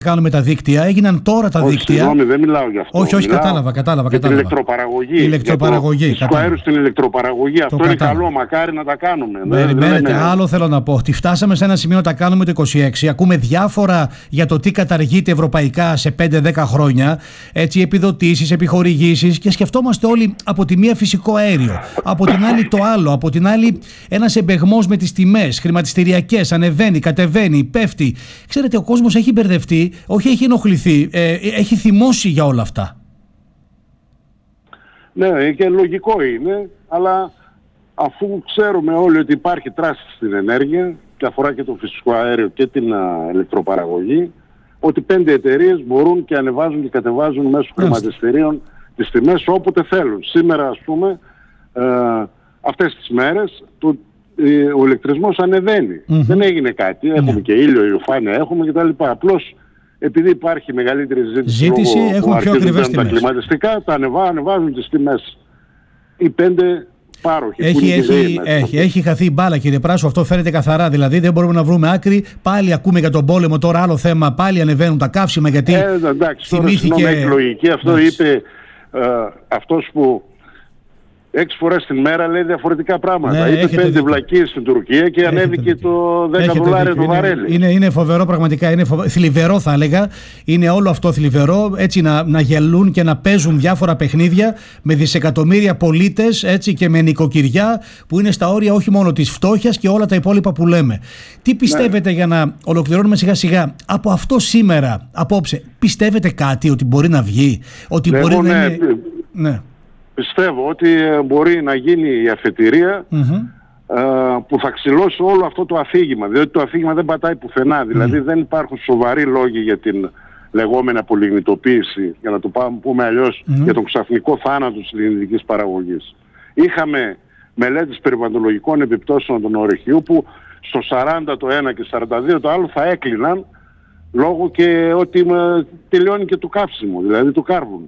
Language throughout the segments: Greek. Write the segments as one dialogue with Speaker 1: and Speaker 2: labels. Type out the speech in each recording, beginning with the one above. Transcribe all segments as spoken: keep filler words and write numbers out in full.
Speaker 1: κάνουμε τα δίκτυα, έγιναν τώρα τα
Speaker 2: όχι,
Speaker 1: δίκτυα.
Speaker 2: Συγγνώμη, δεν μιλάω για αυτό.
Speaker 1: Όχι, όχι,
Speaker 2: μιλάω
Speaker 1: κατάλαβα, κατάλαβα.
Speaker 2: Για
Speaker 1: κατάλαβα.
Speaker 2: την ηλεκτροπαραγωγή.
Speaker 1: Η ηλεκτροπαραγωγή.
Speaker 2: Για το αέριο στην ηλεκτροπαραγωγή.
Speaker 1: Το
Speaker 2: αυτό
Speaker 1: κατάλαβα.
Speaker 2: είναι καλό, μακάρι να τα κάνουμε.
Speaker 1: Περιμένετε, άλλο θέλω να πω. Ότι φτάσαμε σε ένα σημείο να τα κάνουμε το είκοσι έξι. Ακούμε διάφορα για το τι καταργείται ευρωπαϊκά σε πέντε δέκα χρόνια. Έτσι, επιδοτήσεις, επιχορηγήσεις. Και σκεφτόμαστε όλοι από τη μία φυσικό αέριο. Από την άλλη το άλλο. Από την άλλη ένας εμπεγμός με τις τιμές χρηματιστηριακές. Ανεβαίνει, κατεβαίνει, πέφτει. Ξέρετε, ο κόσμος έχει μπερδευτεί, όχι έχει ενοχληθεί, ε, έχει θυμώσει για όλα αυτά.
Speaker 2: Ναι, και λογικό είναι, αλλά αφού ξέρουμε όλοι ότι υπάρχει τράση στην ενέργεια και αφορά και το φυσικό αέριο και την α, ηλεκτροπαραγωγή, ότι πέντε εταιρείες μπορούν και ανεβάζουν και κατεβάζουν μέσω χρηματιστηρίων τις τιμές όποτε θέλουν. Σήμερα, ας πούμε, ε, αυτές τις μέρες το, ε, ο ηλεκτρισμός ανεβαίνει. Mm-hmm. Δεν έγινε κάτι. Έχουμε mm-hmm. και ήλιο, ηλιοφάνεια έχουμε κτλ. Απλώς επειδή υπάρχει μεγαλύτερη ζήτηση,
Speaker 1: ζήτηση
Speaker 2: λόγω
Speaker 1: έχουν
Speaker 2: που
Speaker 1: πιο ακριβές
Speaker 2: τα
Speaker 1: τιμές.
Speaker 2: κλιματιστικά, τα ανεβά, ανεβάζουν τις τιμές. Οι πέντε πάροχοι.
Speaker 1: Έχει, έχει, έχει, έχει χαθεί η μπάλα, κύριε Πράσο, αυτό φαίνεται καθαρά. Δηλαδή δεν μπορούμε να βρούμε άκρη. Πάλι ακούμε για τον πόλεμο, τώρα άλλο θέμα. Πάλι ανεβαίνουν τα καύσιμα γιατί
Speaker 2: ε, εντάξει,
Speaker 1: θυμήθηκε...
Speaker 2: Τώρα, λογική, αυτό εντάξει. είπε ε, αυτός που έξι φορές την μέρα λέει διαφορετικά πράγματα.
Speaker 1: Ναι,
Speaker 2: είπε πέντε βλακίες στην Τουρκία και έχετε ανέβηκε δίκιο. Το δέκα δολάρια το βαρέλι.
Speaker 1: Είναι, είναι φοβερό πραγματικά, είναι φοβε... θλιβερό θα έλεγα. Είναι όλο αυτό θλιβερό, έτσι να, να γελούν και να παίζουν διάφορα παιχνίδια με δισεκατομμύρια πολίτες, έτσι, και με νοικοκυριά που είναι στα όρια όχι μόνο της φτώχειας και όλα τα υπόλοιπα που λέμε. Τι πιστεύετε, ναι, για να ολοκληρώνουμε σιγά σιγά από αυτό σήμερα, απόψε, πιστεύετε κάτι ότι μπορεί να βγει, ότι
Speaker 2: ναι,
Speaker 1: μπορεί
Speaker 2: ναι,
Speaker 1: να είναι...
Speaker 2: ναι. Πιστεύω ότι μπορεί να γίνει η αφετηρία mm-hmm. ε, που θα ξυλώσει όλο αυτό το αφήγημα, διότι το αφήγημα δεν πατάει πουθενά. Mm. Δηλαδή δεν υπάρχουν σοβαροί λόγοι για την λεγόμενη απολιγνητοποίηση, για να το πούμε αλλιώς, mm. για τον ξαφνικό θάνατο της λιγνητικής παραγωγής. Είχαμε μελέτες περιβαλλοντολογικών επιπτώσεων των ορυχείου που στο σαράντα το ένα και σαράντα δύο το άλλο θα έκλειναν λόγω και ότι τελειώνει και το καύσιμο, δηλαδή το κάρβουνο.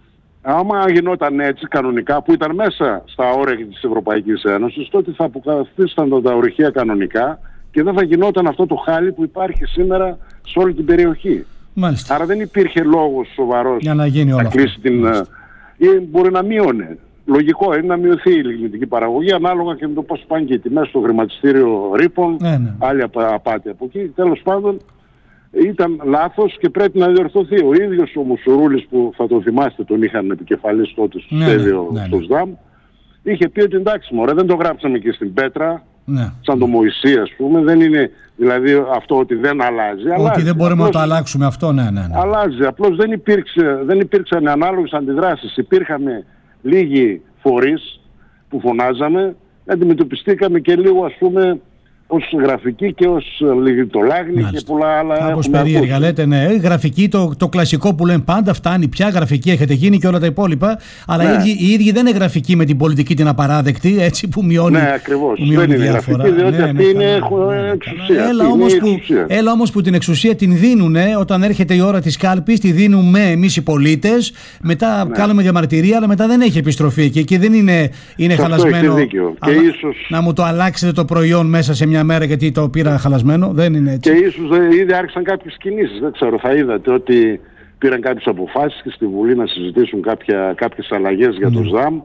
Speaker 2: Άμα γινόταν έτσι κανονικά, που ήταν μέσα στα όρια της Ευρωπαϊκής Ένωσης, τότε θα αποκαθίστανταν τα ορυχεία κανονικά και δεν θα γινόταν αυτό το χάλι που υπάρχει σήμερα σε όλη την περιοχή.
Speaker 1: Μάλιστα.
Speaker 2: Άρα δεν υπήρχε λόγος σοβαρός
Speaker 1: για να γίνει
Speaker 2: να κλείσει την... ή μπορεί να μείωνε. Λογικό είναι να μειωθεί η λιγνητική παραγωγή ανάλογα και με το πώς πάνε και οι τιμές στο χρηματιστήριο ρήπων, ναι, ναι. άλλη απάτη από εκεί. Τέλος πάντων, ήταν λάθος και πρέπει να διορθωθεί. Ο ίδιος ο Μουσουρούλης, που θα τον θυμάστε, τον είχαν επικεφαλής τότε στο ναι, σχέδιο ναι, ναι, στο ΣΔΑΜ, είχε πει ότι εντάξει μωρέ, δεν το γράψαμε και στην πέτρα, ναι, σαν το Μωυσή ας πούμε, δεν είναι δηλαδή αυτό ότι δεν αλλάζει.
Speaker 1: Ότι
Speaker 2: αλλάζει.
Speaker 1: δεν μπορούμε
Speaker 2: απλώς,
Speaker 1: να το αλλάξουμε αυτό, ναι, ναι, ναι.
Speaker 2: Αλλάζει, απλώς δεν, υπήρξε, δεν υπήρξαν ανάλογες αντιδράσεις. Υπήρχαν λίγοι φορείς που φωνάζαμε, αντιμετωπιστήκαμε και λίγο ας πούμε ως γραφική και ως λιγνητολάγνη και πολλά άλλα.
Speaker 1: Κάπως περίεργα λέτε, ναι. Γραφική, το, το κλασικό που λένε πάντα, φτάνει πια, γραφική έχετε γίνει και όλα τα υπόλοιπα. Αλλά ναι, οι, ίδιοι, οι ίδιοι δεν είναι γραφικοί με την πολιτική την απαράδεκτη, έτσι που μειώνει.
Speaker 2: Ναι, ακριβώς.
Speaker 1: Που μειώνει
Speaker 2: δεν είναι
Speaker 1: διάφορα.
Speaker 2: γραφική, διότι
Speaker 1: ναι,
Speaker 2: αυτή
Speaker 1: ναι,
Speaker 2: είναι
Speaker 1: ναι,
Speaker 2: εξουσία.
Speaker 1: Έλα όμως, που, έλα όμως που την εξουσία την δίνουνε όταν έρχεται η ώρα της κάλπης, τη δίνουμε εμείς οι πολίτες. Μετά ναι, κάνουμε διαμαρτυρία, αλλά μετά δεν έχει επιστροφή εκεί και δεν είναι, είναι χαλασμένο.
Speaker 2: Και ίσως...
Speaker 1: Να μου το αλλάξετε το προϊόν μέσα σε μια μέρα γιατί το πήρα χαλασμένο, δεν είναι έτσι.
Speaker 2: Και ίσως ήδη άρχισαν κάποιες κινήσεις, δεν ξέρω, θα είδατε ότι πήραν κάποιες αποφάσεις και στη Βουλή να συζητήσουν κάποια, κάποιες αλλαγές για mm. το ΣΔΑΜ.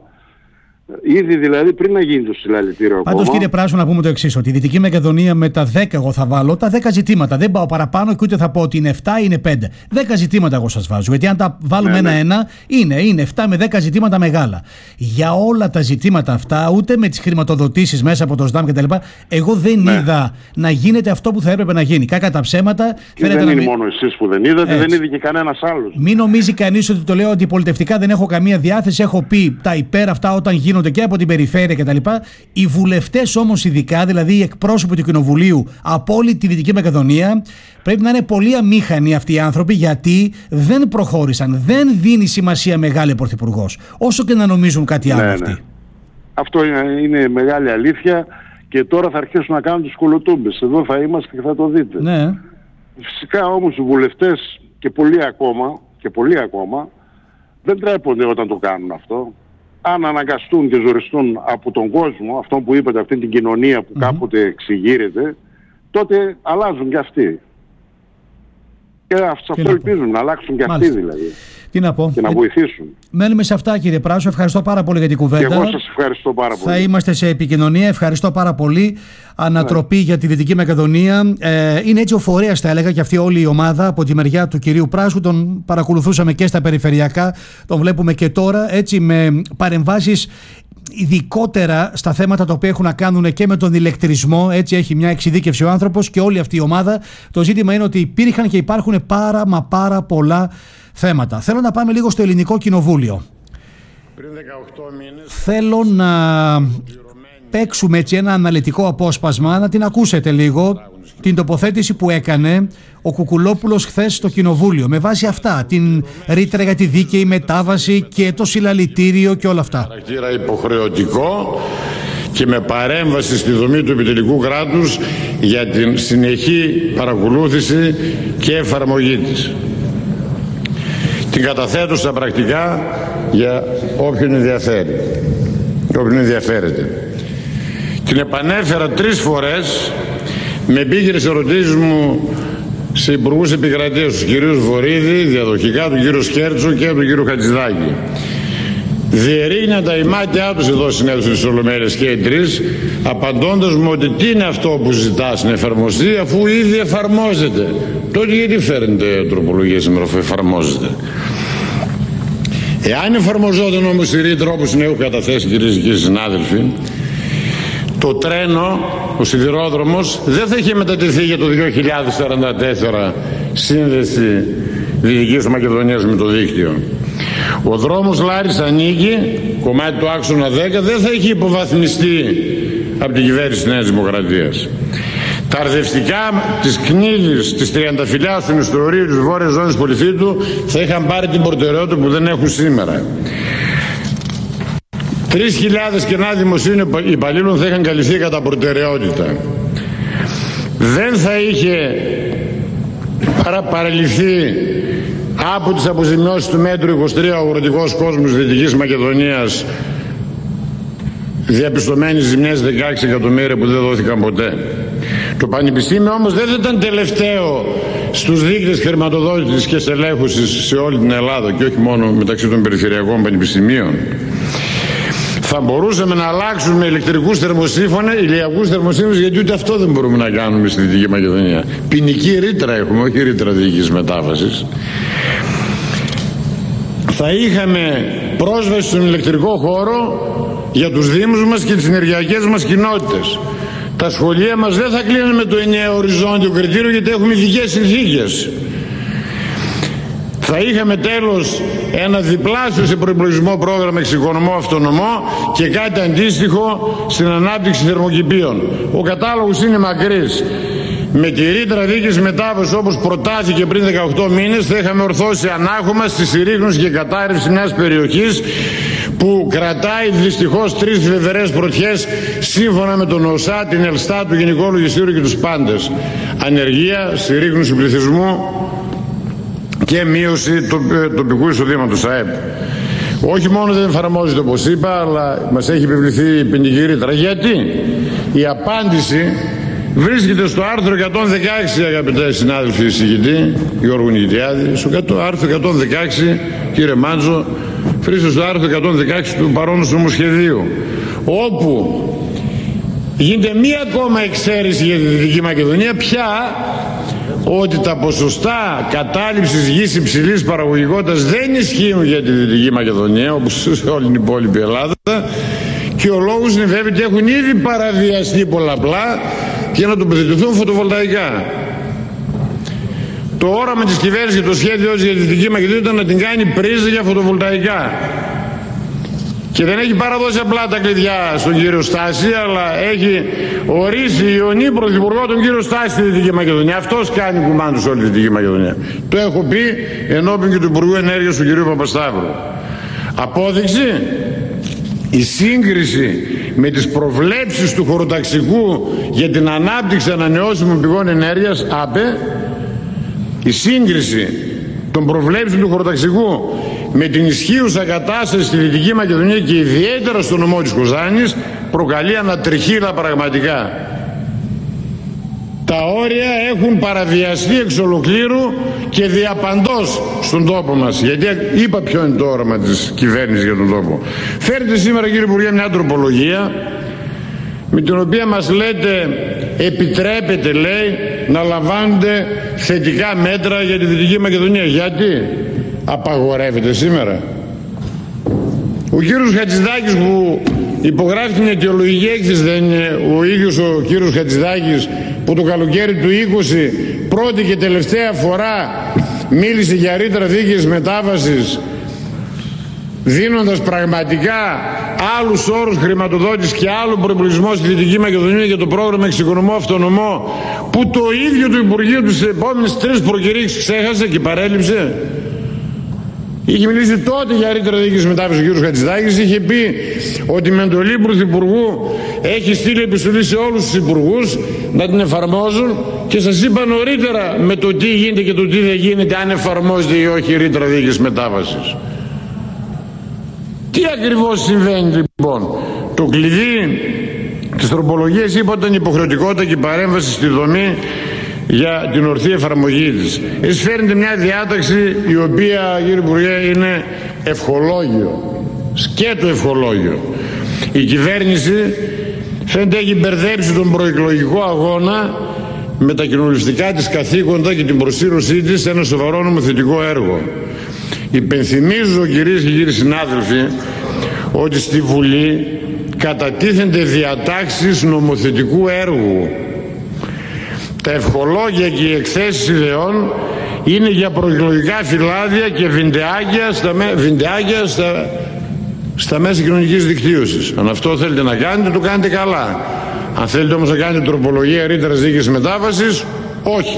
Speaker 2: Ήδη δηλαδή πριν να γίνει το συλλαλητήριο ακόμα.
Speaker 1: Πάντως κύριε Πράσο, να πούμε το εξής, ότι η Δυτική Μακεδονία με τα δέκα εγώ θα βάλω, τα δέκα ζητήματα. Δεν πάω παραπάνω και ούτε θα πω ότι είναι επτά ή είναι πέντε. δέκα ζητήματα εγώ σας βάζω. Γιατί αν τα βάλουμε ένα-ένα, ναι, ναι, είναι, είναι επτά με δέκα ζητήματα μεγάλα. Για όλα τα ζητήματα αυτά, ούτε με τις χρηματοδοτήσεις μέσα από το ΣΔΑΜ κτλ., εγώ δεν ναι. είδα να γίνεται αυτό που θα έπρεπε να γίνει. Κάκα τα ψέματα.
Speaker 2: Και δεν είναι μην... μόνο εσείς που δεν είδατε, έτσι. Δεν είδε και κανένας άλλος.
Speaker 1: Μην νομίζει κανείς ότι το λέω αντιπολιτευτικά, δεν έχω καμία διάθεση. Έχω πει τα υπέρ αυτά όταν γίνονται και από την περιφέρεια κτλ. Οι βουλευτές όμως, ειδικά, δηλαδή οι εκπρόσωποι του Κοινοβουλίου από όλη τη Δυτική Μακεδονία, πρέπει να είναι πολύ αμήχανοι αυτοί οι άνθρωποι, γιατί δεν προχώρησαν. Δεν δίνει σημασία μεγάλη πρωθυπουργός, όσο και να νομίζουν κάτι άλλο ναι, αυτοί. Ναι.
Speaker 2: Αυτό είναι, είναι μεγάλη αλήθεια και τώρα θα αρχίσουν να κάνουν τις κολοτούμπες. Εδώ θα είμαστε και θα το δείτε.
Speaker 1: Ναι.
Speaker 2: Φυσικά όμως οι βουλευτές και πολλοί ακόμα, και πολλοί ακόμα δεν τρέπονται όταν το κάνουν αυτό. Αν αναγκαστούν και ζοριστούν από τον κόσμο, αυτό που είπατε, αυτή την κοινωνία που mm-hmm. κάποτε εξηγείρεται, τότε αλλάζουν κι αυτοί. Και αυτό ελπίζουν, να αλλάξουν και αυτοί δηλαδή.
Speaker 1: Τι να πω.
Speaker 2: Και να
Speaker 1: ε,
Speaker 2: βοηθήσουν.
Speaker 1: Μένουμε σε αυτά, κύριε Πράσο. Ευχαριστώ πάρα πολύ για την κουβέντα.
Speaker 2: Και εγώ σας ευχαριστώ πάρα πολύ.
Speaker 1: Θα είμαστε σε επικοινωνία. Ευχαριστώ πάρα πολύ. Ανατροπή ναι. για τη Δυτική Μακεδονία. Ε, είναι έτσι ο φορέας, θα έλεγα, και αυτή όλη η ομάδα από τη μεριά του κυρίου Πράσου. Τον παρακολουθούσαμε και στα περιφερειακά. Τον βλέπουμε και τώρα, έτσι, με παρεμβάσεις ειδικότερα στα θέματα τα οποία έχουν να κάνουν και με τον ηλεκτρισμό. Έτσι, έχει μια εξειδίκευση ο άνθρωπος και όλη αυτή η ομάδα. Το ζήτημα είναι ότι υπήρχαν και υπάρχουν πάρα μα πάρα πολλά θέματα. Θέλω να πάμε λίγο στο Ελληνικό Κοινοβούλιο.
Speaker 3: Πριν δεκαοκτώ μήνες...
Speaker 1: Θέλω να παίξουμε έτσι ένα αναλυτικό απόσπασμα, να την ακούσετε λίγο, την τοποθέτηση που έκανε ο Κουκουλόπουλος χθες στο Κοινοβούλιο, με βάση αυτά, την ρήτρα για τη δίκαιη μετάβαση και το συλλαλητήριο και όλα αυτά.
Speaker 3: Χαρακτήρα υποχρεωτικό και με παρέμβαση στη δομή του επιτελικού κράτους για την συνεχή παρακολούθηση και εφαρμογή της. Την καταθέτω στα πρακτικά για όποιον ενδιαφέρει, όποιον ενδιαφέρεται. Την επανέφερα τρεις φορές με επίκαιρες ερωτήσεις μου σε υπουργούς επικρατείας, τους κυρίους Βορίδη, διαδοχικά του κύριου Σκέρτσου και του κύριου Χατζηδάκη. Διερήγναν τα ημάτια τους εδώ συνέδρους της Ολομέλειας και οι τρεις, απαντώντας μου ότι τι είναι αυτό που ζητάς να εφαρμοστεί αφού ήδη εφαρμόζεται. Τότε γιατί φέρνετε τροπολογία σήμερα αφού εφαρμόζεται? Εάν εφαρμοζόταν όμως η ρήτρα όπως την έχω καταθέσει, κυρίες και κύριοι συνάδελφοι, το τρένο, ο σιδηρόδρομος δεν θα είχε μετατεθεί για το δύο χιλιάδες σαράντα τέσσερα σύνδεση Δυτικής Μακεδονίας με το δίκτυο. Ο δρόμος Λάρισα-Νίκη, κομμάτι του άξονα δέκα, δεν θα είχε υποβαθμιστεί από την κυβέρνηση της Νέας Δημοκρατίας. Τα αρδευτικά της Κνίδης, της Τριανταφυλλιάς, του Νηστορίου, της Βόρειας Ζώνης Πολυθήτου θα είχαν πάρει την προτεραιότητα που δεν έχουν σήμερα. Τρεις χιλιάδες κενά δημοσίων υπαλλήλων θα είχαν καλυφθεί κατά προτεραιότητα. Δεν θα είχε παρα, παραλυφθεί από τις αποζημιώσεις του μέτρου είκοσι τρία ο αγροτικός κόσμος Δυτικής Μακεδονίας, διαπιστωμένες ζημιές δεκαέξι εκατομμύρια που δεν δόθηκαν ποτέ. Το Πανεπιστήμιο όμως δεν ήταν τελευταίο στους δείκτες χρηματοδότησης και στελέχωσης σε όλη την Ελλάδα και όχι μόνο μεταξύ των περιφερειακών πανεπιστημίων. Θα μπορούσαμε να αλλάξουμε ηλεκτρικούς θερμοσύφωνα, ηλιακούς θερμοσύφωνες, γιατί ούτε αυτό δεν μπορούμε να κάνουμε στη Δυτική Μακεδονία. Ποινική ρήτρα έχουμε, όχι ρήτρα δικής μετάβασης. Θα είχαμε πρόσβαση στον ηλεκτρικό χώρο για τους δήμους μας και τις ενεργειακές μας κοινότητες. Τα σχολεία μας δεν θα κλείνουν με το ενιαίο οριζόντιο κριτήριο, γιατί έχουμε ειδικές συνθήκες. Θα είχαμε τέλος ένα διπλάσιο σε προϋπολογισμό πρόγραμμα εξοικονομώ αυτονομώ και κάτι αντίστοιχο στην ανάπτυξη θερμοκηπίων. Ο κατάλογος είναι μακρύς. Με τη ρήτρα δίκης μετάβασης όπως προτάθηκε πριν δεκαοκτώ μήνες θα είχαμε ορθώσει ανάχωμα στη συρρήγνωση και κατάρρευση μιας περιοχής που κρατάει δυστυχώς τρεις φευρές πρωτιές σύμφωνα με τον ΟΣΑ, την Ελστά, του Γενικό Λογιστήριο και τους πάντες. Ανεργία, συρρήγνωση πληθυσμού και μείωση του τοπικού εισοδήματος ΑΕΠ. Όχι μόνο δεν εφαρμόζεται όπως είπα, αλλά μας έχει επιβληθεί η ποινική ρήτρα. Γιατί? Η απάντηση βρίσκεται στο άρθρο εκατόν δεκαέξι, αγαπητέ συνάδελφοι εισηγητή, Γιώργο Νικητιάδη, στο άρθρο εκατόν δεκαέξι, κύριε Μάντζο, βρίσκεται στο άρθρο εκατόν δεκαέξι του παρόντος νομοσχεδίου, όπου γίνεται μία ακόμα εξαίρεση για τη Δυτική Μακεδονία, πια ότι τα ποσοστά κατάληψης γης υψηλής παραγωγικότητας δεν ισχύουν για τη Δυτική Μακεδονία, όπως σε όλη την υπόλοιπη Ελλάδα, και ο λόγος είναι βέβαια ότι έχουν ήδη παραβιαστεί πολλαπλά για να τοποθετηθούν φωτοβολταϊκά. Το όραμα της κυβέρνησης και το σχέδιο για τη Δυτική Μακεδονία ήταν να την κάνει πρίζα για φωτοβολταϊκά. Και δεν έχει παραδώσει απλά τα κλειδιά στον κύριο Στάση, αλλά έχει ορίσει Ιωνή πρωθυπουργό τον κύριο Στάση στη Δυτική Μακεδονία. Αυτός κάνει κουμάντου σε όλη τη Δυτική Μακεδονία. Το έχω πει ενώπιν και του Υπουργού Ενέργειας του κυρίου Παπασταύρου. Απόδειξη, η σύγκριση με τις προβλέψεις του χωροταξικού για την ανάπτυξη ανανεώσιμων πηγών ενέργειας, ΑΠΕ, η σύγκριση των προβλέψεων του χωροταξικού με την ισχύουσα κατάσταση στη Δυτική Μακεδονία και ιδιαίτερα στο νομό της Κοζάνης προκαλεί ανατριχύλα πραγματικά. Τα όρια έχουν παραβιαστεί εξ ολοκλήρου και διαπαντός στον τόπο μας. Γιατί είπα ποιο είναι το όραμα της κυβέρνησης για τον τόπο. Φέρετε σήμερα, κύριε Υπουργέ, μια τροπολογία με την οποία μας λέτε, επιτρέπετε, λέει, να λαμβάνονται θετικά μέτρα για τη Δυτική Μακεδονία. Γιατί απαγορεύεται σήμερα? Ο κύριος Χατζηδάκης που υπογράφει την αιτιολογική έκθεση δεν είναι ο ίδιος ο κύριος Χατζηδάκης που το καλοκαίρι του είκοσι πρώτη και τελευταία φορά μίλησε για ρήτρα δίκαιης μετάβασης, δίνοντας πραγματικά άλλους όρους χρηματοδότησης και άλλο προϋπολογισμό στη Δυτική Μακεδονία για το πρόγραμμα εξοικονομώ αυτονομώ, που το ίδιο το Υπουργείο τις επόμενες τρεις προκηρύξεις ξέχασε και παρέλειψε? Είχε μιλήσει τότε για ρήτρα δίκαιης μετάβασης ο κ. Χατζηδάκης, είχε πει ότι με εντολή Πρωθυπουργού έχει στείλει επιστολή σε όλους τους υπουργούς να την εφαρμόζουν, και σας είπα νωρίτερα με το τι γίνεται και το τι δεν γίνεται, αν εφαρμόζεται ή όχι η ρήτρα δίκαιης μετάβασης. Τι ακριβώς συμβαίνει λοιπόν? Το κλειδί της τροπολογίας, είπα, ήταν η υποχρεωτικότητα και η παρέμβαση στη δομή για την ορθή εφαρμογή της. Εσείς φέρνετε μια διάταξη η οποία, κύριε Υπουργέ, είναι ευχολόγιο, σκέτο ευχολόγιο. Η κυβέρνηση φαίνεται έχει μπερδέψει τον προεκλογικό αγώνα με τα κοινοβουλευτικά της καθήκοντα και την προσήρωσή της σε ένα σοβαρό νομοθετικό έργο. Υπενθυμίζω, κυρίες και κύριοι συνάδελφοι, ότι στη Βουλή κατατίθενται διατάξεις νομοθετικού έργου. Τα ευχολόγια και οι εκθέσεις ιδεών είναι για προεκλογικά φυλάδια και βιντεάκια στα, βιντεάκια στα, στα μέσα κοινωνικής δικτύωσης. Αν αυτό θέλετε να κάνετε, το κάνετε καλά. Αν θέλετε όμως να κάνετε τροπολογία ρήτρας δίκαιης μετάβασης, όχι.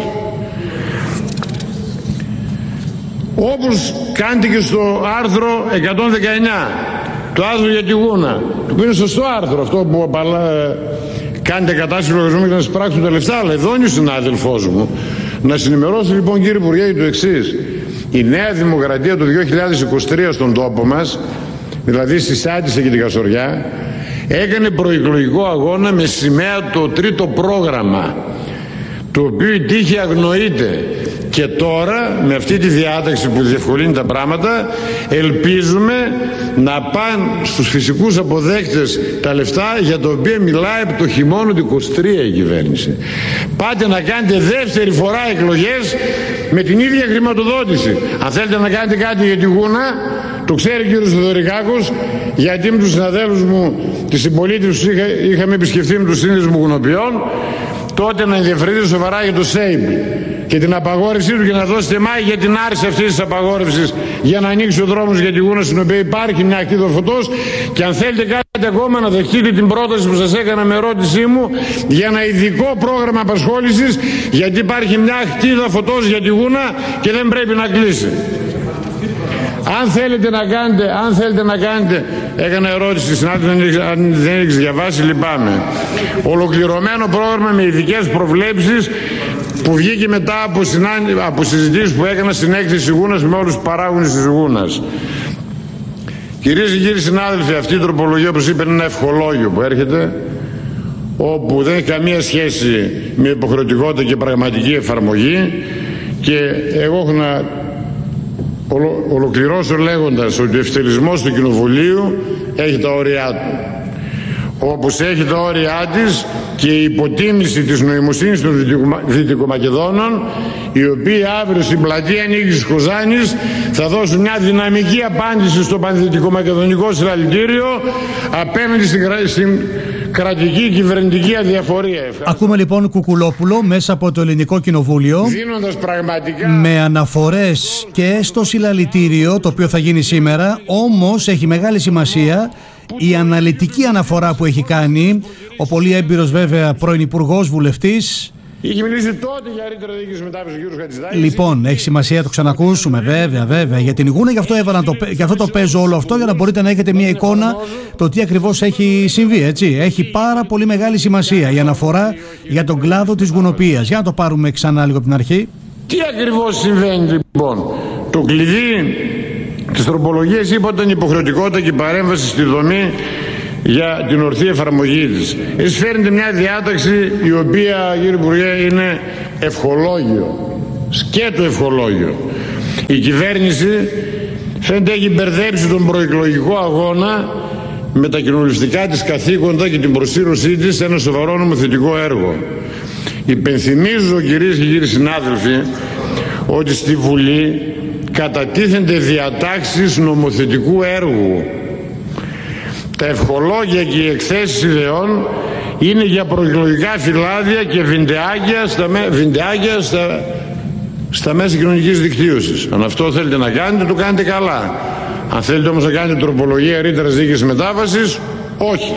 Speaker 3: Όπως κάνετε και στο άρθρο εκατόν δεκαεννιά, το άρθρο για τη Γούνα, που είναι σωστό άρθρο, αυτό που απαλά, κάνετε κατάσταση λογαριασμού για να εισπράξουν τα λεφτά, αλλά εδώ είναι ο συνάδελφός μου. Να συνημερώσω λοιπόν, κύριε Υπουργέ, το εξής. Η Νέα Δημοκρατία το δύο χιλιάδες είκοσι τρία στον τόπο μας, δηλαδή στη Σάντισσα και την Καστοριά, έκανε προεκλογικό αγώνα με σημαία το τρίτο πρόγραμμα, το οποίο η τύχη αγνοείται. Και τώρα με αυτή τη διάταξη που διευκολύνει τα πράγματα, ελπίζουμε να πάνε στους φυσικούς αποδέκτες τα λεφτά για τα οποία μιλάει από το χειμώνα του είκοσι τρία η κυβέρνηση. Πάτε να κάνετε δεύτερη φορά εκλογές με την ίδια χρηματοδότηση. Αν θέλετε να κάνετε κάτι για τη Γούνα, το ξέρει ο κύριος Θεοδωρικάκος, γιατί με τους συναδέλφους μου της συμπολίτευσης είχα, είχαμε επισκεφθεί με τους σύνδεσμους γουνοποιών, τότε να ενδιαφερθείτε σοβαρά για το ΣΕΙΠ και την απαγόρευσή του και να δώσετε μάχη για την άρση αυτής της απαγόρευσης, για να ανοίξει ο δρόμος για τη Γούνα, στην οποία υπάρχει μια ακτίδα φωτός. Και αν θέλετε κάτι ακόμα, να δεχτείτε την πρόταση που σας έκανα με ερώτησή μου για ένα ειδικό πρόγραμμα απασχόλησης, γιατί υπάρχει μια ακτίδα φωτός για τη Γούνα και δεν πρέπει να κλείσει. Αν θέλετε να κάνετε, αν θέλετε να κάνετε, έκανα ερώτηση, συνάδελφοι, αν δεν έχεις διαβάσει, λυπάμαι. Ολοκληρωμένο πρόγραμμα με ειδικές προβλέψεις που βγήκε μετά από, συνάν... από συζητήσεις που έκανα στην έκθεση Γούνας με όλους τους παράγοντες της Γούνας. Κυρίες και κύριοι συνάδελφοι, αυτή η τροπολογία, όπως είπε, είναι ένα ευχολόγιο που έρχεται, όπου δεν έχει καμία σχέση με υποχρεωτικότητα και πραγματική εφαρμογή, και εγώ έχω να Ολο, ολοκληρώσω λέγοντας ότι ο ευτελισμός του Κοινοβουλίου έχει τα όρια του. Όπως έχει τα όρια της και η υποτίμηση της νοημοσύνης των Δυτικομακεδόνων, οι οποίοι αύριο στην πλατεία Νίκης της Κοζάνης θα δώσουν μια δυναμική απάντηση στο πανδυτικομακεδονικό συλλαλητήριο απέναντι στην, στην κρατική κυβερνητική αδιαφορία.
Speaker 1: Ακούμε λοιπόν Κουκουλόπουλο μέσα από το Ελληνικό Κοινοβούλιο,
Speaker 3: δίνοντας πραγματικά
Speaker 1: με αναφορές και στο συλλαλητήριο το οποίο θα γίνει σήμερα. Όμως έχει μεγάλη σημασία η αναλυτική αναφορά που έχει κάνει ο πολύ έμπειρος βέβαια πρώην Υπουργός, βουλευτής.
Speaker 3: Είχε μιλήσει τότε για ρήτρα δίκαιης μετάβασης ο κ. Χατζηδάκης.
Speaker 1: Λοιπόν, έχει σημασία να το ξανακούσουμε, βέβαια, βέβαια. Για την Γούνα, γι' αυτό, έβαλα το, γι' αυτό το παίζω όλο αυτό, για να μπορείτε να έχετε μια εικόνα το τι ακριβώς έχει συμβεί, έτσι. Έχει πάρα πολύ μεγάλη σημασία η αναφορά για τον κλάδο της γουνοποιίας. Για να το πάρουμε ξανά λίγο από την αρχή.
Speaker 3: Τι ακριβώς συμβαίνει λοιπόν? Το κλειδί της τροπολογίας, είπα, ήταν η υποχρεωτικότητα και η παρέμβαση στη δομή για την ορθή εφαρμογή της. Εσείς φέρνετε μια διάταξη η οποία, κύριε Υπουργέ, είναι ευχολόγιο, σκέτο ευχολόγιο. Η κυβέρνηση φαίνεται έχει μπερδέψει τον προεκλογικό αγώνα με τα κοινοβουλευτικά της καθήκοντα και την προσήλωσή της σε ένα σοβαρό νομοθετικό έργο. Υπενθυμίζω, κυρίες και κύριοι συνάδελφοι, ότι στη Βουλή κατατίθενται διατάξεις νομοθετικού έργου. Τα ευχολόγια και οι εκθέσεις ιδεών είναι για προεκλογικά φυλάδια και βιντεάκια στα, βιντεάκια στα, στα μέσα κοινωνικής δικτύωσης. Αν αυτό θέλετε να κάνετε, το κάνετε καλά. Αν θέλετε όμως να κάνετε τροπολογία ρήτρας δίκης μετάβασης, όχι.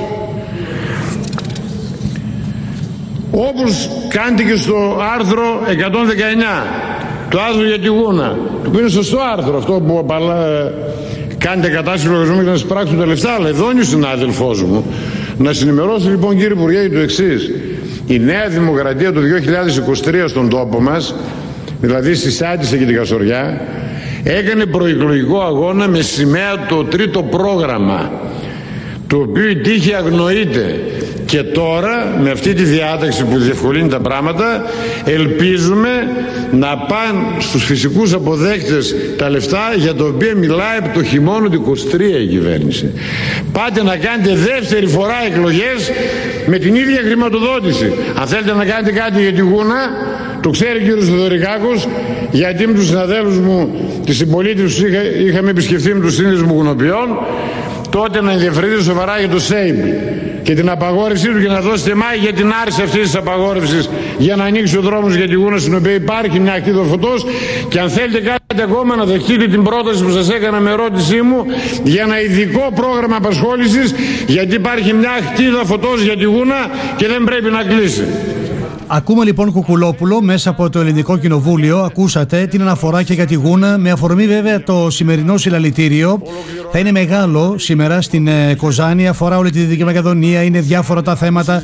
Speaker 3: Όπως κάνετε και στο άρθρο εκατόν δεκαεννιά, το άρθρο για τη Γούνα, που είναι σωστό άρθρο, αυτό που απαλά, κάνετε κατάσταση λογαριασμού για να σας πράξουν τα λεφτά, αλλά εδώ είναι ο συνάδελφός μου. Να συνημερώσω λοιπόν, κύριε Υπουργέ, το εξής. Η Νέα Δημοκρατία το δύο χιλιάδες είκοσι τρία στον τόπο μας, δηλαδή στη Σάντισσα και την Καστοριά, έκανε προεκλογικό αγώνα με σημαία το τρίτο πρόγραμμα, το οποίο η τύχη αγνοείται. Και τώρα με αυτή τη διάταξη που διευκολύνει τα πράγματα, ελπίζουμε να πάνε στους φυσικούς αποδέκτες τα λεφτά για τα οποία μιλάει από το χειμώνα του είκοσι τρία η κυβέρνηση. Πάτε να κάνετε δεύτερη φορά εκλογές με την ίδια χρηματοδότηση. Αν θέλετε να κάνετε κάτι για τη Γούνα, το ξέρει ο κύριος Θεοδωρικάκος, γιατί με τους συναδέλφους μου της συμπολίτευσης είχα, είχαμε επισκεφθεί με τους σύνδεσμους γουνοποιών, τότε να ενδιαφερθείτε σοβαρά για το ΣΕΙΜ και την απαγόρευσή του και να δώσετε μάχη για την άρση αυτής της απαγόρευσης, για να ανοίξει ο δρόμος για τη Γούνα, στην οποία υπάρχει μια ακτίδα φωτός. Και αν θέλετε κάτι ακόμα, να δεχτείτε την πρόταση που σας έκανα με ερώτησή μου για ένα ειδικό πρόγραμμα απασχόλησης, γιατί υπάρχει μια ακτίδα φωτός για τη Γούνα και δεν πρέπει να κλείσει.
Speaker 1: Ακούμε λοιπόν Κουκουλόπουλο μέσα από το Ελληνικό Κοινοβούλιο. Ακούσατε την αναφορά και για τη Γούνα, με αφορμή βέβαια το σημερινό συλλαλητήριο. Θα είναι μεγάλο σήμερα στην ε, Κοζάνη, αφορά όλη τη Δυτική Μακεδονία, είναι διάφορα τα θέματα.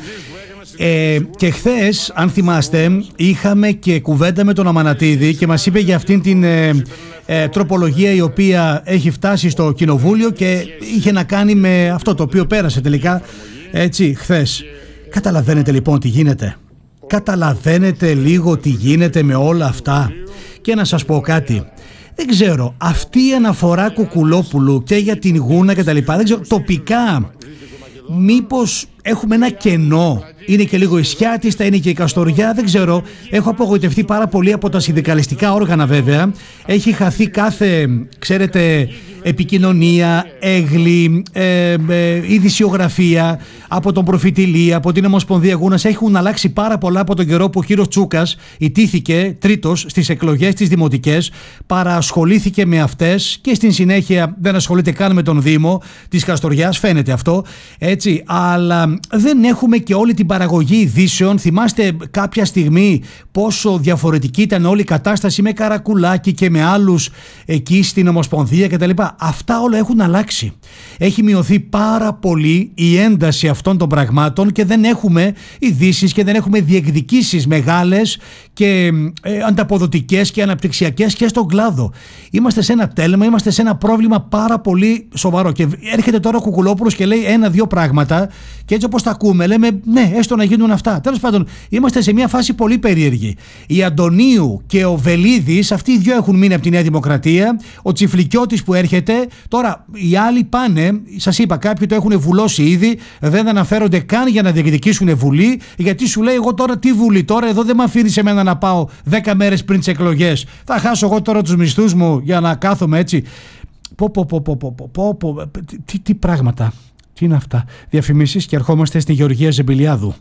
Speaker 1: Ε, και χθες, αν θυμάστε, είχαμε και κουβέντα με τον Αμανατίδη και μας είπε για αυτήν την ε, ε, τροπολογία η οποία έχει φτάσει στο Κοινοβούλιο και είχε να κάνει με αυτό το οποίο πέρασε τελικά έτσι χθες. Καταλαβαίνετε λοιπόν τι γίνεται. Καταλαβαίνετε λίγο τι γίνεται με όλα αυτά. Και να σας πω κάτι. Δεν ξέρω, αυτή η αναφορά Κουκουλόπουλου και για την Γούνα και τα λοιπά, δεν ξέρω, τοπικά μήπως έχουμε ένα κενό. Είναι και λίγο η Σιάτιστα, είναι και η Καστοριά, δεν ξέρω. Έχω απογοητευτεί πάρα πολύ από τα συνδικαλιστικά όργανα βέβαια. Έχει χαθεί κάθε, ξέρετε, επικοινωνία, έγλη, ε, ε, ειδησιογραφία από τον Προφητηλή, από την Ομοσπονδία Γούνας. Έχουν αλλάξει πάρα πολλά από τον καιρό που ο κύριος Τσούκας ιτήθηκε τρίτος στις εκλογές τις δημοτικές, παρασχολήθηκε με αυτές και στην συνέχεια δεν ασχολείται καν με τον Δήμο της Καστοριάς, φαίνεται αυτό, έτσι, αλλά δεν έχουμε και όλη την παραγωγή ειδήσεων. Θυμάστε κάποια στιγμή πόσο διαφορετική ήταν όλη η κατάσταση με Καρακουλάκη και με άλλους εκεί στην Ομοσπονδία κτλ. Αυτά όλα έχουν αλλάξει. Έχει μειωθεί πάρα πολύ η ένταση αυτών των πραγμάτων και δεν έχουμε ειδήσεις και δεν έχουμε διεκδικήσεις μεγάλες και ε, ανταποδοτικές και αναπτυξιακές και στον κλάδο. Είμαστε σε ένα τέλμα, είμαστε σε ένα πρόβλημα πάρα πολύ σοβαρό. Και έρχεται τώρα ο Κουκουλόπουλος και λέει ένα-δύο πράγματα και έτσι όπως τα ακούμε λέμε ναι, έστω να γίνουν αυτά. Τέλος πάντων, είμαστε σε μια φάση πολύ περίεργη. Η Αντωνίου και ο Βελίδης, αυτοί οι δυο έχουν μείνει από τη Νέα Δημοκρατία. Ο Τσιφλικιώτης που έρχεται. Τώρα οι άλλοι πάνε, σας είπα, κάποιοι το έχουν βουλώσει ήδη, δεν αναφέρονται καν για να διεκδικήσουν βουλή, γιατί σου λέει εγώ τώρα τι βουλή, τώρα εδώ δεν με αφήνει σε μένα να πάω δέκα μέρες πριν τις εκλογές. Θα χάσω εγώ τώρα τους μισθούς μου για να κάθομαι έτσι. Πω πω πω πω πω πω πω, τι, τι πράγματα, τι είναι αυτά. Διαφημίσεις και ερχόμαστε στη Γεωργία Ζεμπιλιάδου.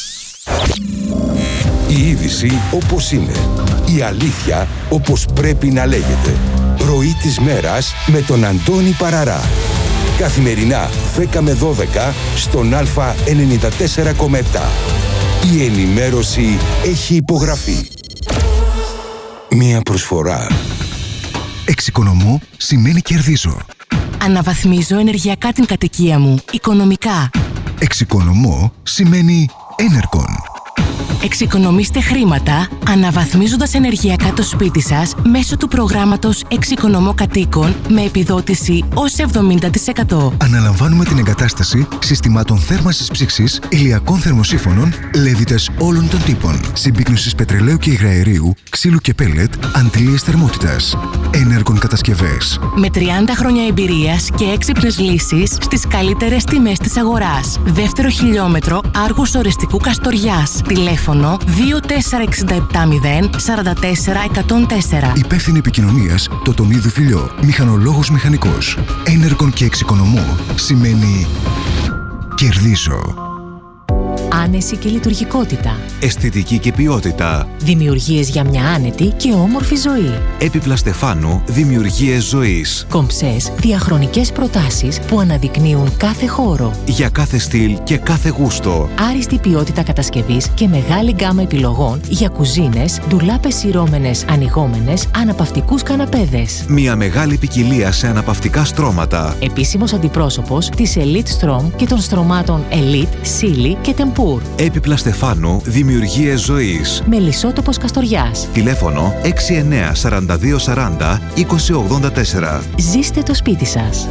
Speaker 4: Η είδηση όπως είναι, η αλήθεια όπως πρέπει να λέγεται. Ροή της μέρας με τον Αντώνη Παραρά. Καθημερινά δέκα με δώδεκα στον Α ενενήντα τέσσερα κόμμα επτά. Η ενημέρωση έχει υπογραφεί. Μία προσφορά.
Speaker 5: Εξοικονομώ σημαίνει κερδίζω.
Speaker 6: Αναβαθμίζω ενεργειακά την κατοικία μου, οικονομικά.
Speaker 5: Εξοικονομώ σημαίνει Energon.
Speaker 6: Εξοικονομήστε χρήματα αναβαθμίζοντας ενεργειακά το σπίτι σας μέσω του προγράμματος Εξοικονομώ Κατοίκων με επιδότηση ως εβδομήντα τοις εκατό.
Speaker 5: Αναλαμβάνουμε την εγκατάσταση συστημάτων θέρμανσης ψήξης, ηλιακών θερμοσύφωνων, λέβητες όλων των τύπων, συμπίκνωσης πετρελαίου και υγραερίου, ξύλου και πέλετ, αντιλίες θερμότητας. Ενέργων κατασκευές.
Speaker 6: Με τριάντα χρόνια εμπειρίας και έξυπνες λύσεις στις καλύτερες τιμές της αγοράς. Δεύτερο χιλιόμετρο Άργους Ορεστικού Καστοριάς. Τηλέφωνο δύο τέσσερα έξι επτά μηδέν τέσσερα τέσσερα εκατόν τέσσερα.
Speaker 5: Υπεύθυνη επικοινωνίας Τοτονίδου Φιλιό. Μηχανολόγος μηχανικός. Ένεργων και εξοικονομώ σημαίνει κερδίζω.
Speaker 7: Άνεση και λειτουργικότητα.
Speaker 8: Αισθητική και ποιότητα.
Speaker 7: Δημιουργίες για μια άνετη και όμορφη ζωή.
Speaker 8: Έπιπλα Στεφάνου, δημιουργίες ζωής.
Speaker 7: Κομψές, διαχρονικές προτάσεις που αναδεικνύουν κάθε χώρο.
Speaker 8: Για κάθε στυλ και κάθε γούστο.
Speaker 7: Άριστη ποιότητα κατασκευής και μεγάλη γκάμα επιλογών για κουζίνες, ντουλάπες σειρώμενες, ανοιγόμενες, αναπαυτικούς καναπέδες.
Speaker 8: Μια μεγάλη ποικιλία σε αναπαυτικά στρώματα.
Speaker 7: Επίσημος αντιπρόσωπος της Elite Strom και των στρωμάτων Elite, Silly και Tempur.
Speaker 8: Έπιπλα Στεφάνου, δημιουργίες ζωής.
Speaker 7: Μελισσότοπος Καστοριάς.
Speaker 8: Τηλέφωνο έξι εννέα σαράντα δύο σαράντα είκοσι ογδόντα τέσσερα.
Speaker 7: Ζήστε το σπίτι σας.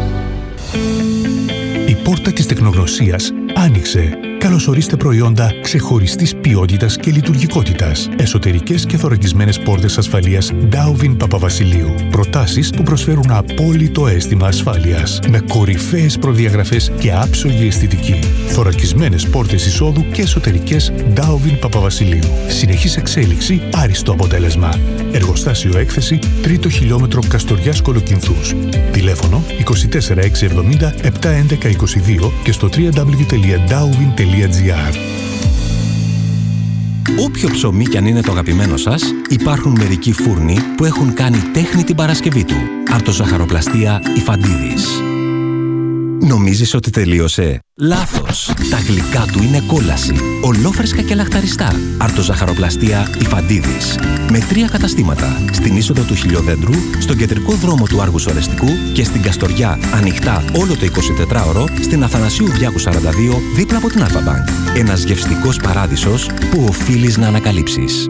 Speaker 9: Η πόρτα της τεχνογνωσίας άνοιξε. Καλωσορίστε προϊόντα ξεχωριστής ποιότητας και λειτουργικότητας. Εσωτερικές και θωρακισμένες πόρτες ασφαλείας Ντάουβιν Παπαβασιλείου. Προτάσεις που προσφέρουν απόλυτο αίσθημα ασφάλειας. Με κορυφαίες προδιαγραφές και άψογη αισθητική. Θωρακισμένες πόρτες εισόδου και εσωτερικές Ντάουβιν Παπαβασιλείου. Συνεχής εξέλιξη, άριστο αποτέλεσμα. Εργοστάσιο έκθεση, τρίτο χιλιόμετρο Καστοριάς Κολοκυνθούς. Τηλέφωνο είκοσι τέσσερα έξι εβδομήντα επτά έντεκα είκοσι δύο και στο double-u double-u double-u τελεία ντάουβιν τελεία τζι άρ.
Speaker 10: Όποιο ψωμί κι αν είναι το αγαπημένο σας, υπάρχουν μερικοί φούρνοι που έχουν κάνει τέχνη την Παρασκευή του. Αρτοζαχαροπλαστεία Ιφαντίδης. Νομίζεις ότι τελείωσε? Λάθος! Τα γλυκά του είναι κόλαση. Ολόφρεσκα και λαχταριστά. Αρτοζαχαροπλαστεία Ιφαντίδης. Με τρία καταστήματα. Στην είσοδο του Χιλιοδέντρου, στον κεντρικό δρόμο του Άργους Ορεστικού και στην Καστοριά, ανοιχτά όλο το εικοσιτετράωρο, στην Αθανασίου Διάκου σαράντα δύο, δίπλα από την Αλφα-Μπανκ. Ένας γευστικός παράδεισος που οφείλεις να ανακαλύψεις.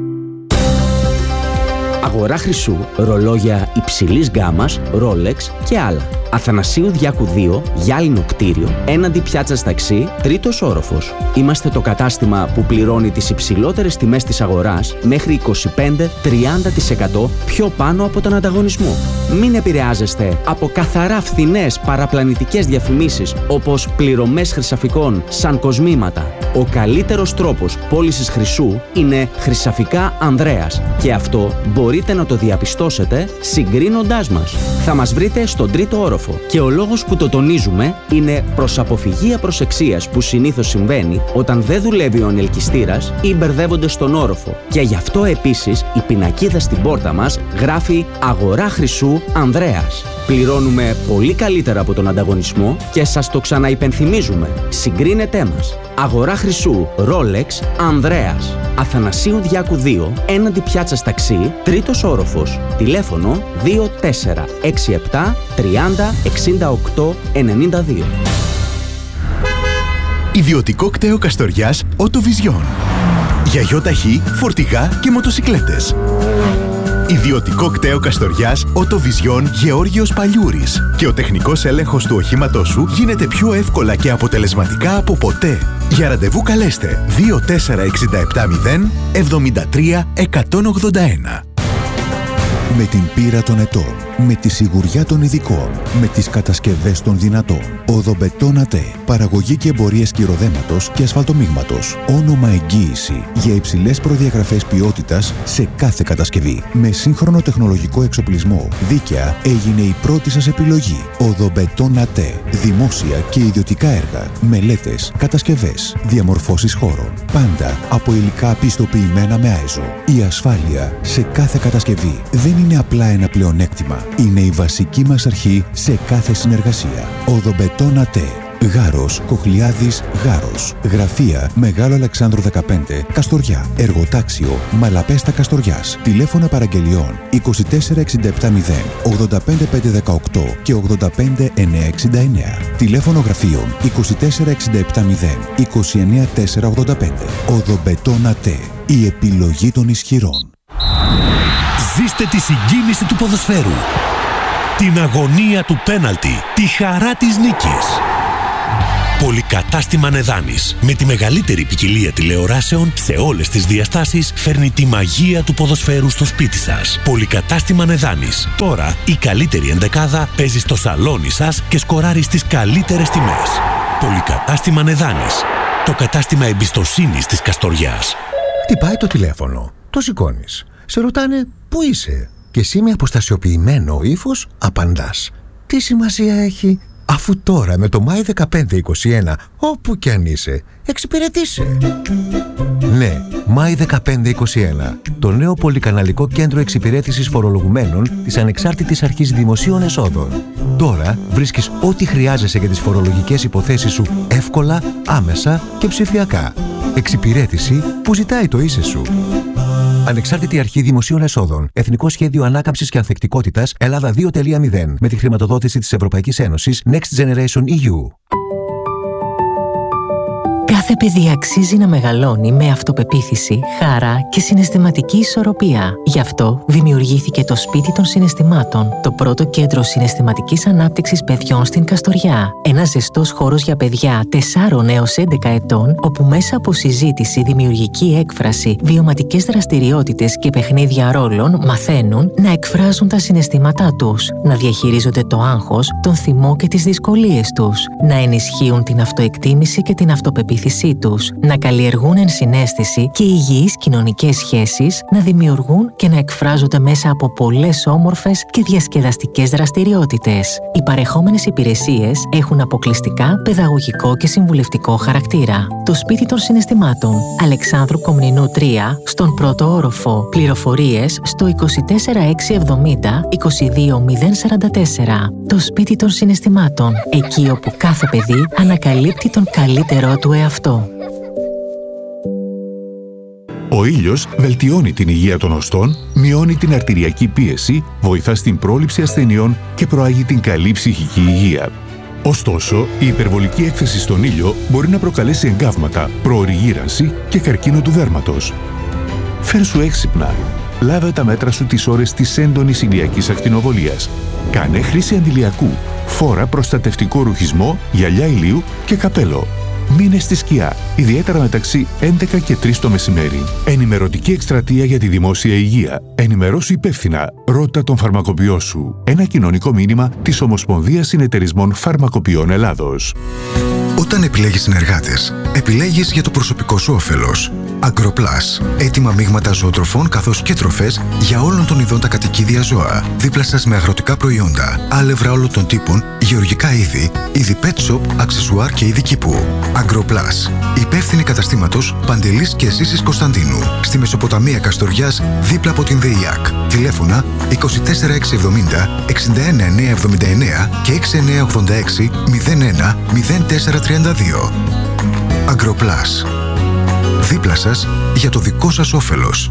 Speaker 11: Αγορά χρυσού, ρολόγια υψηλής γκάμας, Rolex και άλλα. Αθανασίου Διάκου δύο, γυάλινο κτίριο, έναντι πιάτσας ταξί, τρίτος όροφος. Είμαστε το κατάστημα που πληρώνει τις υψηλότερες τιμές της αγοράς μέχρι είκοσι πέντε με τριάντα τοις εκατό πιο πάνω από τον ανταγωνισμό. Μην επηρεάζεστε από καθαρά φθηνές παραπλανητικές διαφημίσεις όπως πληρωμές χρυσαφικών σαν κοσμήματα. Ο καλύτερος τρόπος πώλησης χρυσού είναι Χρυσαφικά Ανδρέας και αυτό μπορείτε να το διαπιστώσετε συγκρίνοντάς μας. Θα μας βρείτε στον τρίτο όροφο και ο λόγος που το τονίζουμε είναι προς αποφυγή απροσεξίας που συνήθως συμβαίνει όταν δεν δουλεύει ο ανελκυστήρας ή μπερδεύονται στον όροφο. Και γι' αυτό επίσης η πινακίδα στην πόρτα μας γράφει «Αγορά χρυσού Ανδρέας». Πληρώνουμε πολύ καλύτερα από τον ανταγωνισμό και σας το ξαναυπενθυμίζουμε. Συγκρίνετέ μας. Αγορά χρυσού Rolex Ανδρέας. Αθανασίου Διάκου δύο, έναντι πιάτσας ταξί, τρίτος όροφος. Τηλέφωνο δύο τέσσερα έξι επτά τριάντα εξήντα οκτώ ενενήντα δύο.
Speaker 12: Ιδιωτικό κτέο Καστοριάς Οτοβιζιόν. Για γιοταχή, φορτηγά και μοτοσικλέτες. Ιδιωτικό κτέο Καστοριάς Οτοβιζιόν Γεώργιος Παλιούρης. Και ο τεχνικός έλεγχος του οχήματός σου γίνεται πιο εύκολα και αποτελεσματικά από ποτέ. Για ραντεβού καλέστε δύο τέσσερα έξι επτά μηδέν εβδομήντα τρία εκατόν ογδόντα ένα.
Speaker 13: Με την πείρα των ετών, με τη σιγουριά των ειδικών, με τις κατασκευές των δυνατών. Οδομπετόν ΑΤΕ. Παραγωγή και εμπορίες κυροδέματος και ασφαλτομίγματος. Όνομα εγγύηση για υψηλές προδιαγραφές ποιότητας σε κάθε κατασκευή. Με σύγχρονο τεχνολογικό εξοπλισμό. Δίκαια έγινε η πρώτη σας επιλογή. Οδομπετόν ΑΤΕ. Δημόσια και ιδιωτικά έργα. Μελέτες, κατασκευές, διαμορφώσεις χώρων. Πάντα από υλικά πιστοποιημένα με άιζο. Η ασφάλεια σε κάθε κατασκευή δεν είναι απλά ένα πλεονέκτημα. Είναι η βασική μας αρχή σε κάθε συνεργασία. Οδομπετόν ΑΤΕ. Γάρος, Κοχλιάδης, Γάρος. Γραφεία Μεγάλο Αλεξάνδρου δεκαπέντε, Καστοριά. Εργοτάξιο Μαλαπέστα Καστοριάς. Τηλέφωνα παραγγελιών είκοσι τέσσερα εξήντα επτά μηδέν ογδόντα πέντε πεντακόσια δεκαοκτώ και ογδόντα πέντε εννιακόσια εξήντα εννέα. Τηλέφωνο γραφείων είκοσι τέσσερα εξήντα επτά μηδέν είκοσι εννέα τετρακόσια ογδόντα πέντε. Οδομπετόνα Τε. Η επιλογή των ισχυρών.
Speaker 14: Ζήστε τη συγκίνηση του ποδοσφαίρου, την αγωνία του πέναλτι, τη χαρά της νίκης. Πολυκατάστημα Νεδάνης, με τη μεγαλύτερη ποικιλία τηλεοράσεων σε όλες τις διαστάσεις, φέρνει τη μαγεία του ποδοσφαίρου στο σπίτι σας. Πολυκατάστημα Νεδάνης. Τώρα η καλύτερη ενδεκάδα παίζει στο σαλόνι σας και σκοράρει στις καλύτερες τιμές. Πολυκατάστημα Νεδάνης. Το κατάστημα εμπιστοσύνης της Καστοριάς.
Speaker 15: Χτυπάει το τηλέφωνο. Το σηκώνεις. Σε ρωτάνε πού είσαι. Και εσύ με αποστασιοποιημένο ύφος απαντάς. Τι σημασία έχει, αφού τώρα με το Μάη δεκαπέντε είκοσι ένα, όπου κι αν είσαι, εξυπηρετήσε. Ναι, Μάη δεκαπέντε είκοσι ένα. Το νέο πολυκαναλικό κέντρο εξυπηρέτησης φορολογουμένων της Ανεξάρτητης Αρχής Δημοσίων Εσόδων. Τώρα βρίσκεις ό,τι χρειάζεσαι για τις φορολογικές υποθέσεις σου εύκολα, άμεσα και ψηφιακά. Εξυπηρέτηση που ζητάει το είσαι σου. Ανεξάρτητη Αρχή Δημοσίων Εσόδων. Εθνικό Σχέδιο Ανάκαμψης και Ανθεκτικότητας Ελλάδα δύο τελεία μηδέν. Με τη χρηματοδότηση της Ευρωπαϊκής Ένωσης Next Generation ι γιου.
Speaker 7: Κάθε παιδί αξίζει να μεγαλώνει με αυτοπεποίθηση, χαρά και συναισθηματική ισορροπία. Γι' αυτό δημιουργήθηκε το Σπίτι των Συναισθημάτων, το πρώτο κέντρο συναισθηματικής ανάπτυξης παιδιών στην Καστοριά. Ένας ζεστός χώρος για παιδιά τεσσάρων έως έντεκα ετών, όπου μέσα από συζήτηση, δημιουργική έκφραση, βιωματικές δραστηριότητες και παιχνίδια ρόλων μαθαίνουν να εκφράζουν τα συναισθήματά τους, να διαχειρίζονται το άγχος, τον θυμό και τις δυσκολίες τους, να ενισχύουν την αυτοεκτίμηση και την αυτοπεποίθηση τους, να καλλιεργούν ενσυναίσθηση και υγιείς κοινωνικές σχέσεις, να δημιουργούν και να εκφράζονται μέσα από πολλές όμορφες και διασκεδαστικές δραστηριότητες. Οι παρεχόμενες υπηρεσίες έχουν αποκλειστικά παιδαγωγικό και συμβουλευτικό χαρακτήρα. Το Σπίτι των Συναισθημάτων, Αλεξάνδρου Κομνηνού τρία, στον πρώτο όροφο. Πληροφορίες στο είκοσι τέσσερα εξακόσια εβδομήντα είκοσι δύο μηδέν σαράντα τέσσερα. Το Σπίτι των Συναισθημάτων, εκεί όπου κάθε παιδί ανακαλύπτει τον καλύτερό του εαυτό.
Speaker 9: Ο ήλιος βελτιώνει την υγεία των οστών, μειώνει την αρτηριακή πίεση, βοηθά στην πρόληψη ασθενειών και προάγει την καλή ψυχική υγεία. Ωστόσο, η υπερβολική έκθεση στον ήλιο μπορεί να προκαλέσει εγκάβματα, προωρή γύρανση και καρκίνο του δέρματος. Φέρσου έξυπνα. Λάβε τα μέτρα σου τις ώρες της έντονης ηλιακής ακτινοβολίας. Κάνε χρήση αντιλιακού. Φόρα προστατευτικό ρουχισμό, γυαλιά ηλίου και καπέλο. Μείνε στη σκιά, ιδιαίτερα μεταξύ έντεκα και τρεις το μεσημέρι. Ενημερωτική εκστρατεία για τη δημόσια υγεία. Ενημερώσου υπεύθυνα. Ρώτα τον φαρμακοποιό σου. Ένα κοινωνικό μήνυμα της Ομοσπονδίας Συνεταιρισμών Φαρμακοποιών Ελλάδος.
Speaker 5: Όταν επιλέγεις συνεργάτες, επιλέγεις για το προσωπικό σου όφελος. Agroplus. Έτοιμα μείγματα ζωοτροφών καθώς και τροφές για όλων των ειδών τα κατοικίδια ζώα. Δίπλα σας με αγροτικά προϊόντα, άλευρα όλων των τύπων, γεωργικά είδη, είδη pet shop, αξεσουάρ και είδη κήπου. Agroplus. Υπεύθυνη καταστήματος Παντελής και Ζήσης Κωνσταντίνου. Στη Μεσοποταμία Καστοριάς, δίπλα από την ΔΕΙΑΚ. Τηλέφωνα είκοσι τέσσερα εξακόσια εβδομήντα εξήντα ένα εννιακόσια εβδομήντα εννέα και έξι εννιακόσια ογδόντα έξι μηδέν ένα μηδέν τέσσερα τριάντα δύο. Agroplus. Δίπλα σας για το δικό σας όφελος.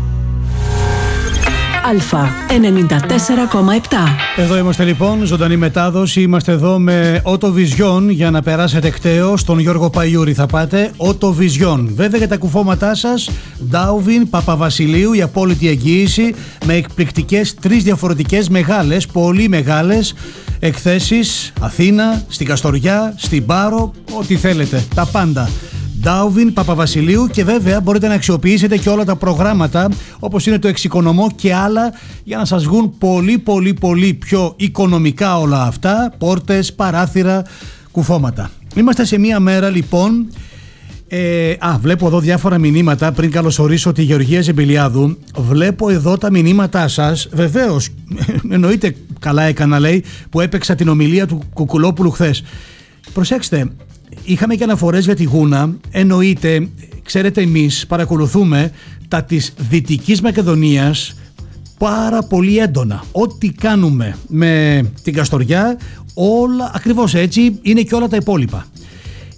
Speaker 16: Αλφα ενενήντα τέσσερα κόμμα επτά.
Speaker 1: Εδώ είμαστε λοιπόν, ζωντανή μετάδοση. Είμαστε εδώ με Auto Vision για να περάσετε κταίο. Στον Γιώργο Παϊούρη θα πάτε. Auto Vision. Βέβαια για τα κουφώματά σας, Ντάουβιν, Παπαβασιλείου, η απόλυτη εγγύηση με εκπληκτικές τρεις διαφορετικές μεγάλες, πολύ μεγάλες εκθέσεις. Αθήνα, στην Καστοριά, στην Πάρο, ό,τι θέλετε. Τα πάντα. Ντάουβιν, Παπαβασιλείου, και βέβαια μπορείτε να αξιοποιήσετε και όλα τα προγράμματα όπως είναι το εξοικονομώ και άλλα για να σας βγουν πολύ πολύ πολύ πιο οικονομικά όλα αυτά, πόρτες, παράθυρα, κουφώματα. Είμαστε σε μία μέρα λοιπόν, ε, α, βλέπω εδώ διάφορα μηνύματα πριν καλωσορίσω τη Γεωργία Ζεμπιλιάδου. Βλέπω εδώ τα μηνύματά σας, βεβαίως, εννοείται καλά έκανα λέει που έπαιξα την ομιλία του Κουκουλόπουλου χθες. Προσέξτε, είχαμε και αναφορές για τη Γούνα, εννοείται, ξέρετε εμείς παρακολουθούμε τα της Δυτικής Μακεδονίας πάρα πολύ έντονα. Ό,τι κάνουμε με την Καστοριά, όλα ακριβώς έτσι είναι και όλα τα υπόλοιπα.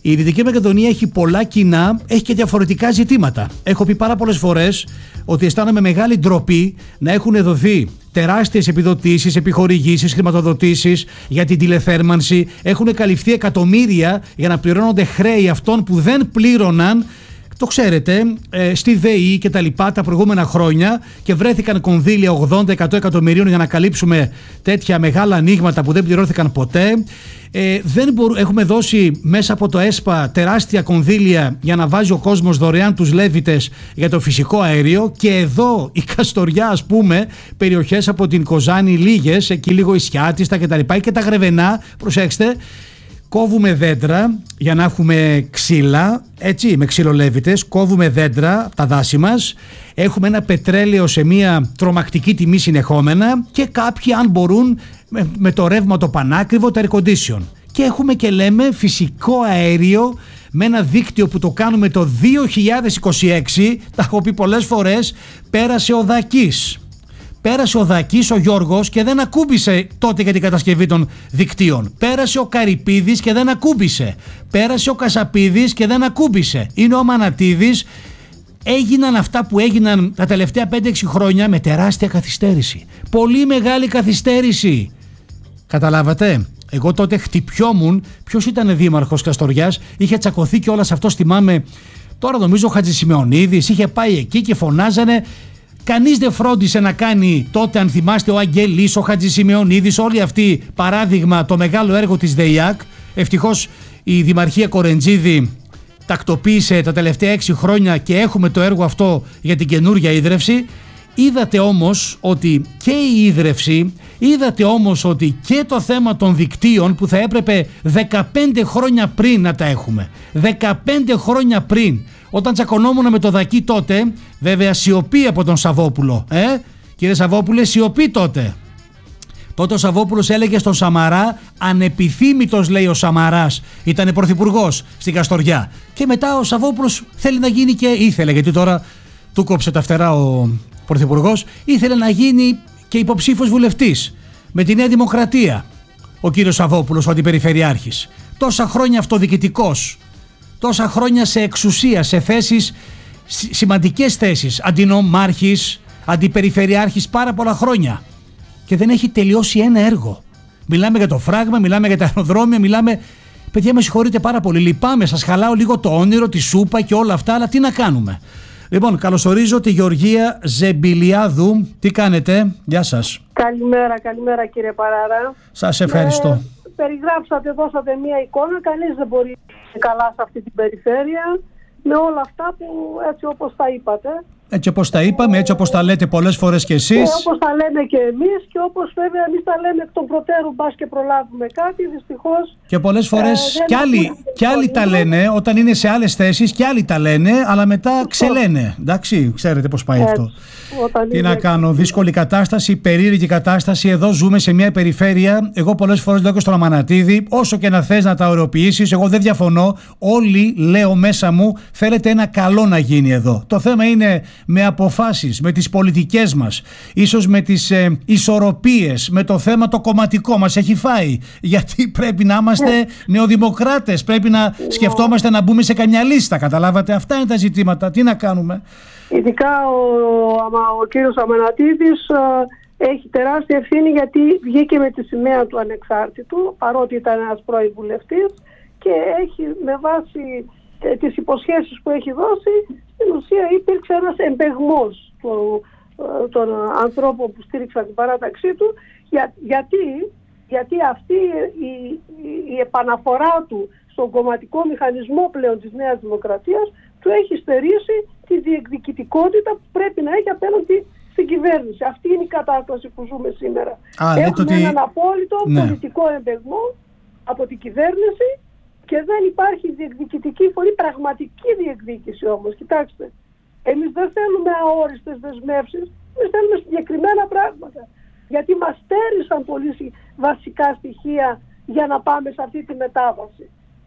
Speaker 1: Η Δυτική Μακεδονία έχει πολλά κοινά, έχει και διαφορετικά ζητήματα. Έχω πει πάρα πολλές φορές ότι αισθάνομαι μεγάλη ντροπή να έχουν δοθεί τεράστιες επιδοτήσεις, επιχορηγήσεις, χρηματοδοτήσεις για την τηλεθέρμανση. Έχουν καλυφθεί εκατομμύρια για να πληρώνονται χρέη αυτών που δεν πλήρωναν. Το ξέρετε, στη ΔΕΗ και τα λοιπά τα προηγούμενα χρόνια, και βρέθηκαν κονδύλια ογδόντα εκατό εκατομμυρίων για να καλύψουμε τέτοια μεγάλα ανοίγματα που δεν πληρώθηκαν ποτέ. Ε, δεν μπορού, έχουμε δώσει μέσα από το ΕΣΠΑ τεράστια κονδύλια για να βάζει ο κόσμος δωρεάν τους Λέβητες για το φυσικό αέριο, και εδώ η Καστοριά, ας πούμε, περιοχές από την Κοζάνη λίγες, εκεί λίγο Ισιάτιστα και τα λοιπά, και τα Γρεβενά, προσέξτε, κόβουμε δέντρα για να έχουμε ξύλα, έτσι, με ξυλολέβητες, κόβουμε δέντρα από τα δάση μας, έχουμε ένα πετρέλαιο σε μια τρομακτική τιμή συνεχόμενα, και κάποιοι, αν μπορούν, με, με το ρεύμα το πανάκριβο, το air condition. Και έχουμε και λέμε φυσικό αέριο με ένα δίκτυο που το κάνουμε το δύο χιλιάδες είκοσι έξι, τα έχω πει πολλές φορές, πέρασε ο Δακής. Πέρασε ο Δακής ο Γιώργος και δεν ακούμπησε τότε για την κατασκευή των δικτύων. Πέρασε ο Καρυπίδης και δεν ακούμπησε. Πέρασε ο Κασαπίδης και δεν ακούμπησε. Είναι ο Αμανατίδης. Έγιναν αυτά που έγιναν τα τελευταία πέντε έξι χρόνια με τεράστια καθυστέρηση. Πολύ μεγάλη καθυστέρηση. Καταλάβατε. Εγώ τότε χτυπιόμουν. Ποιος ήταν δήμαρχος Καστοριάς? Είχε τσακωθεί και όλα σε αυτό, θυμάμαι. Τώρα νομίζω ο Χατζησημεωνίδης είχε πάει εκεί και φωνάζανε. Κανείς δεν φρόντισε να κάνει τότε, αν θυμάστε, ο Αγγελής, ο Χατζησημεωνίδης, όλοι αυτοί, παράδειγμα, το μεγάλο έργο της ΔΕΙΑΚ. Ευτυχώς η Δημαρχία Κορεντζίδη τακτοποίησε τα τελευταία έξι χρόνια και έχουμε το έργο αυτό για την καινούρια ίδρυυση. Είδατε όμως ότι και η ίδρυυση, είδατε όμως ότι και το θέμα των δικτύων που θα έπρεπε δεκαπέντε χρόνια πριν να τα έχουμε. δεκαπέντε χρόνια πριν. Όταν τσακωνόμουν με το Δακί τότε, βέβαια σιωπή από τον Σαββόπουλο. Ε, κύριε Σαββόπουλε, σιωπή τότε. Τότε ο Σαββόπουλος έλεγε στον Σαμαρά, ανεπιθύμητος λέει ο Σαμαράς, ήταν πρωθυπουργός στην Καστοριά. Και μετά ο Σαββόπουλος θέλει να γίνει και ήθελε, γιατί τώρα του κόψε τα φτερά ο πρωθυπουργός, ήθελε να γίνει και υποψήφιος βουλευτής με τη Νέα Δημοκρατία. Ο κύριος Σαββόπουλος, ο αντιπεριφερειάρχης. Τόσα χρόνια αυτοδιοικητικός. Τόσα χρόνια σε εξουσία, σε θέσεις, σημαντικές θέσεις, αντινομάρχης, αντιπεριφερειάρχης, πάρα πολλά χρόνια. Και δεν έχει τελειώσει ένα έργο. Μιλάμε για το φράγμα, μιλάμε για τα αεροδρόμια, μιλάμε... Παιδιά, με συγχωρείτε πάρα πολύ, λυπάμαι, σας χαλάω λίγο το όνειρο, τη σούπα και όλα αυτά, αλλά τι να κάνουμε. Λοιπόν, καλωσορίζω τη Γεωργία Ζεμπιλιάδου. Τι κάνετε? Γεια σας.
Speaker 17: Καλημέρα, καλημέρα κύριε Παράρα.
Speaker 1: Σας ευχαριστώ.
Speaker 17: Ε, περιγράψατε, δώσατε μία εικόνα, κανείς δεν μπορεί να είναι καλά σε αυτή την περιφέρεια με όλα αυτά που έτσι όπως τα είπατε.
Speaker 1: Έτσι όπως τα είπαμε, έτσι όπως τα λέτε πολλές φορές κι εσείς.
Speaker 17: Και όπως τα λέμε και εμείς, και όπως βέβαια εμείς τα λέμε εκ των προτέρων, μπας και προλάβουμε κάτι, δυστυχώς.
Speaker 1: Και πολλές φορές
Speaker 17: ε,
Speaker 1: κι άλλοι, κι άλλοι τα λένε, όταν είναι σε άλλες θέσεις, κι άλλοι τα λένε, αλλά μετά ξελένε. Εντάξει, ξέρετε πώς πάει έτσι, αυτό. Τι να κάνω, δύσκολη κατάσταση, περίεργη κατάσταση. Εδώ ζούμε σε μια περιφέρεια. Εγώ πολλές φορές λέω και στον Αμανατίδη, όσο και να θες να τα ωρεοποιήσεις, εγώ δεν διαφωνώ. Όλοι, λέω μέσα μου, θέλετε ένα καλό να γίνει εδώ. Το θέμα είναι με αποφάσεις, με τις πολιτικές μας, ίσως με τις ε, ισορροπίες, με το θέμα το κομματικό μας έχει φάει. Γιατί πρέπει να είμαστε νεοδημοκράτες, πρέπει να σκεφτόμαστε να μπούμε σε καμιά λίστα. Καταλάβατε, αυτά είναι τα ζητήματα. Τι να κάνουμε.
Speaker 17: Ειδικά ο, ο, ο κύριος Αμανατίδης α, έχει τεράστια ευθύνη, γιατί βγήκε με τη σημαία του ανεξάρτητου, παρότι ήταν ένας πρώην βουλευτής, και έχει με βάση ε, τις υποσχέσεις που έχει δώσει, στην ουσία υπήρξε ένας εμπεγμός των, των ανθρώπων που στήριξαν την παράταξή του, για, γιατί, γιατί αυτή η, η, η επαναφορά του στον κομματικό μηχανισμό πλέον της Νέας Δημοκρατίας του έχει στερήσει τη διεκδικητικότητα που πρέπει να έχει απέναντι στην κυβέρνηση. Αυτή είναι η κατάσταση που ζούμε σήμερα. Α, Έχουμε ότι... έναν απόλυτο ναι. πολιτικό εμπεγμό από την κυβέρνηση και δεν υπάρχει διεκδικητική φωνή, πραγματική διεκδίκηση όμως. Κοιτάξτε, εμείς δεν θέλουμε αόριστες δεσμεύσεις, εμείς θέλουμε συγκεκριμένα πράγματα. Γιατί μας στέρισαν πολύ βασικά στοιχεία για να πάμε σε αυτή τη μετάβαση.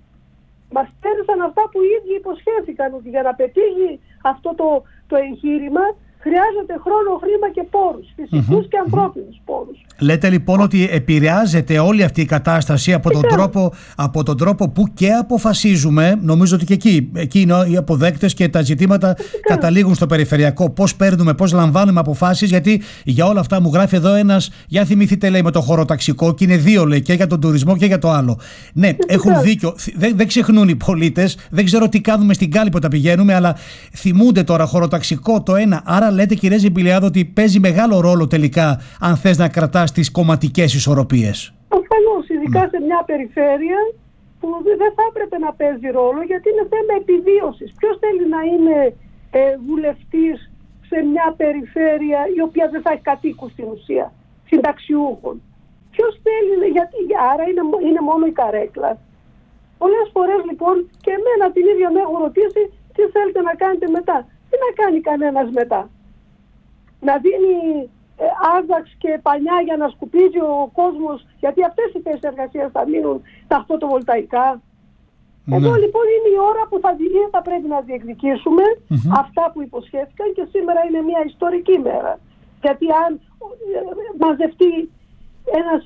Speaker 17: Μας στέρισαν αυτά που οι ίδιοι υποσχέθηκαν, ότι για να πετύχει αυτό το, το εγχείρημα χρειάζεται χρόνο, χρήμα και πόρους, φυσικούς mm-hmm. και ανθρώπινους πόρους.
Speaker 1: Λέτε λοιπόν ότι επηρεάζεται όλη αυτή η κατάσταση από τον, τρόπο, από τον τρόπο που και αποφασίζουμε, νομίζω ότι και εκεί, εκεί είναι οι αποδέκτες και τα ζητήματα Φυσικά. καταλήγουν στο περιφερειακό. Πώς παίρνουμε, πώς λαμβάνουμε αποφάσεις, γιατί για όλα αυτά μου γράφει εδώ ένας, για θυμηθείτε λέει με το χωροταξικό, και είναι δύο λέει, και για τον τουρισμό και για το άλλο. Ναι, Φυσικά. έχουν δίκιο, δεν, δεν ξεχνούν οι πολίτες, δεν ξέρω τι κάνουμε στην Κάλυπο όταν πηγαίνουμε, αλλά θυμούνται τώρα χωροταξικό το ένα. Άρα λέτε κυρία Ζιμπηλιάδου ότι παίζει μεγάλο ρόλο τελικά αν θες να κρατάς τις κομματικές ισορροπίες.
Speaker 17: Ασφαλώς, ειδικά mm. σε μια περιφέρεια που δεν θα έπρεπε να παίζει ρόλο, γιατί είναι θέμα επιβίωσης. Ποιος θέλει να είναι ε, βουλευτής σε μια περιφέρεια η οποία δεν θα έχει κατοίκους στην ουσία, συνταξιούχων? Ποιος θέλει, γιατί άρα είναι, είναι μόνο η καρέκλα. Πολλές φορές λοιπόν και εμένα την ίδια με έχω ρωτήσει τι θέλετε να κάνετε μετά. Τι να κάνει κανένας μετά? Να δίνει ε, άδαξ και πανιά για να σκουπίζει ο κόσμος, γιατί αυτές οι θέσεις εργασίας θα μείνουν τα φωτοβολταϊκά. Ναι. Εδώ λοιπόν είναι η ώρα που θα, θα πρέπει να διεκδικήσουμε mm-hmm. αυτά που υποσχέθηκαν, και σήμερα είναι μια ιστορική μέρα. Γιατί αν ε, μαζευτεί ένας,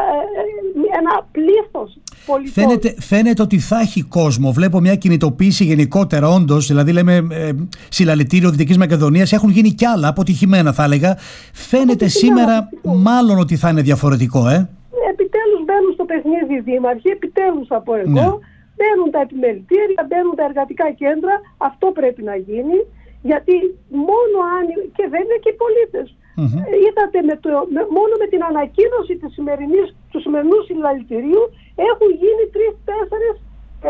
Speaker 17: ε, ένα πλήθος πολιτών...
Speaker 1: Φαίνεται, φαίνεται ότι θα έχει κόσμο. Βλέπω μια κινητοποίηση γενικότερα, όντως. Δηλαδή, λέμε ε, συλλαλητήριο Δυτικής Μακεδονίας. Έχουν γίνει κι άλλα, αποτυχημένα θα έλεγα. Φαίνεται σήμερα αποτυχημένα. Μάλλον ότι θα είναι διαφορετικό, ε.
Speaker 17: Επιτέλους μπαίνουν στο παιχνίδι οι δήμαρχοι, επιτέλους θα πω εγώ. Ναι. Μπαίνουν τα επιμελητήρια, μπαίνουν τα εργατικά κέντρα. Αυτό πρέπει να γίνει. Γιατί μόνο αν. Και δεν είναι και οι πολίτες. Mm-hmm. Είδατε με το, με, μόνο με την ανακοίνωση της σημερινής, του σημερινού συλλαλητηρίου έχουν γίνει τρεις-τέσσερις ε,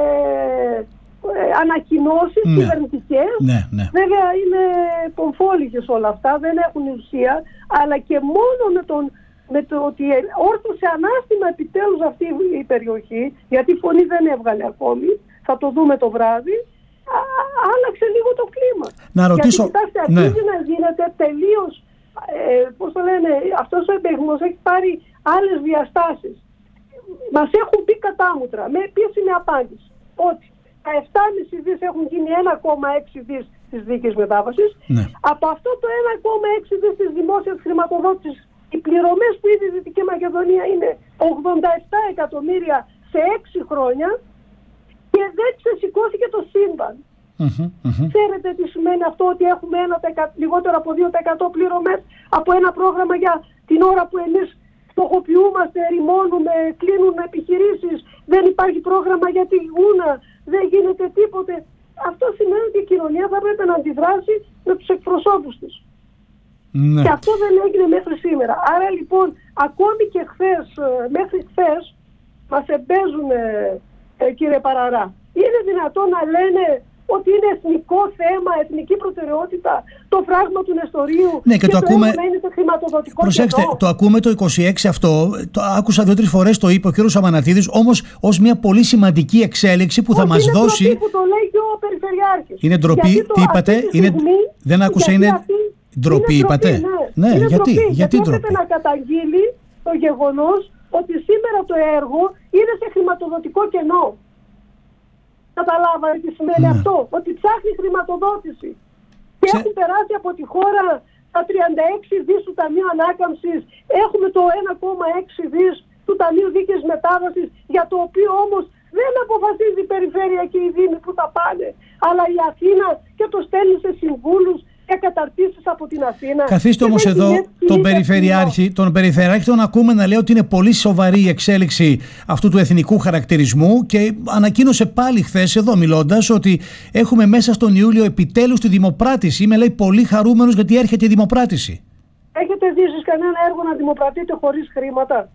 Speaker 17: ε, ανακοινώσεις ναι. κυβερνητικές.
Speaker 1: Ναι, ναι.
Speaker 17: Βέβαια είναι πομφόλικες όλα αυτά, δεν έχουν ουσία, αλλά και μόνο με, τον, με το ότι όρθωσε ανάστημα επιτέλους αυτή η περιοχή, γιατί η φωνή δεν έβγαλε ακόμη, θα το δούμε το βράδυ, α, άλλαξε λίγο το κλίμα.
Speaker 1: Να ρωτήσω,
Speaker 17: γιατί κοιτάξτε, αρχίζει ναι. να γίνεται τελείως. Ε, πώς το λένε, αυτός ο εμπεγμός έχει πάρει άλλες διαστάσεις. Μας έχουν πει κατάμουτρα με επίσημη απάντηση ότι τα επτά κόμμα πέντε δις έχουν γίνει ένα κόμμα έξι δις της δίκης μετάβασης. Ναι. Από αυτό το ένα κόμμα έξι δις της δημόσιας χρηματοδότησης, οι πληρωμές που ήδη η Δυτική Μακεδονία είναι ογδόντα επτά εκατομμύρια σε έξι χρόνια, και δεν ξεσηκώθηκε το σύμπαν. Mm-hmm, mm-hmm. Ξέρετε τι σημαίνει αυτό, ότι έχουμε ένα, λιγότερο από δύο τοις εκατό πληρωμές από ένα πρόγραμμα για την ώρα που εμείς στοχοποιούμαστε, ερημώνουμε, κλείνουν επιχειρήσεις, δεν υπάρχει πρόγραμμα για τη γούνα, δεν γίνεται τίποτε. Αυτό σημαίνει ότι η κοινωνία θα πρέπει να αντιδράσει με τους εκπροσώπους της. Ναι. Και αυτό δεν έγινε μέχρι σήμερα. Άρα λοιπόν ακόμη και χθες, μέχρι χθες μας εμπέζουν, ε, κύριε Παραρά. Είναι δυνατόν να λένε ότι είναι εθνικό θέμα, εθνική προτεραιότητα το φράγμα του Νεστορίου,
Speaker 1: ναι, και, και το, το ακούμε...
Speaker 17: να είναι σε χρηματοδοτικό.
Speaker 1: Προσέξτε, κενό. Το ακούμε το είκοσι έξι αυτό, το άκουσα δύο-τρεις φορές, το είπε ο κ. Αμανατίδης, όμως ως μια πολύ σημαντική εξέλιξη που
Speaker 17: όχι,
Speaker 1: θα μας
Speaker 17: είναι
Speaker 1: δώσει...
Speaker 17: Είναι ντροπή που το λέει και ο Περιφερειάρχης.
Speaker 1: Είναι ντροπή, τι είπατε, είναι... στιγμή, δεν άκουσα, είναι
Speaker 17: αυτή...
Speaker 1: ντροπή
Speaker 17: είναι
Speaker 1: είπατε.
Speaker 17: Ναι,
Speaker 1: ναι
Speaker 17: είναι
Speaker 1: γιατί,
Speaker 17: ντροπή,
Speaker 1: γιατί,
Speaker 17: γιατί έπρεπε να καταγγείλει το γεγονός ότι σήμερα το έργο είναι σε χρηματοδοτικό κενό. Καταλάβατε τι σημαίνει ναι. αυτό, ότι ψάχνει χρηματοδότηση. Και Ξε... έχουν περάσει από τη χώρα τα τριάντα έξι δις του Ταμείου Ανάκαμψης, έχουμε το ένα κόμμα έξι δις του Ταμείου Δίκαιης Μετάβασης, για το οποίο όμως δεν αποφασίζει η Περιφέρεια και οι Δήμοι που θα πάνε, αλλά η Αθήνα, και το στέλνει σε συμβούλους και καταρτήσεις από την Αθήνα.
Speaker 1: Καθίστε όμως εδώ τον Περιφερειάρχη, τον Περιφερειάρχη τον ακούμε να λέει ότι είναι πολύ σοβαρή η εξέλιξη αυτού του εθνικού χαρακτηρισμού, και ανακοίνωσε πάλι χθες εδώ μιλώντας ότι έχουμε μέσα στον Ιούλιο επιτέλους τη δημοπράτηση. Είμαι, λέει, πολύ χαρούμενος γιατί έρχεται η δημοπράτηση.
Speaker 17: Έχετε δει εσείς κανένα έργο να δημοπρατείτε χωρίς χρήματα?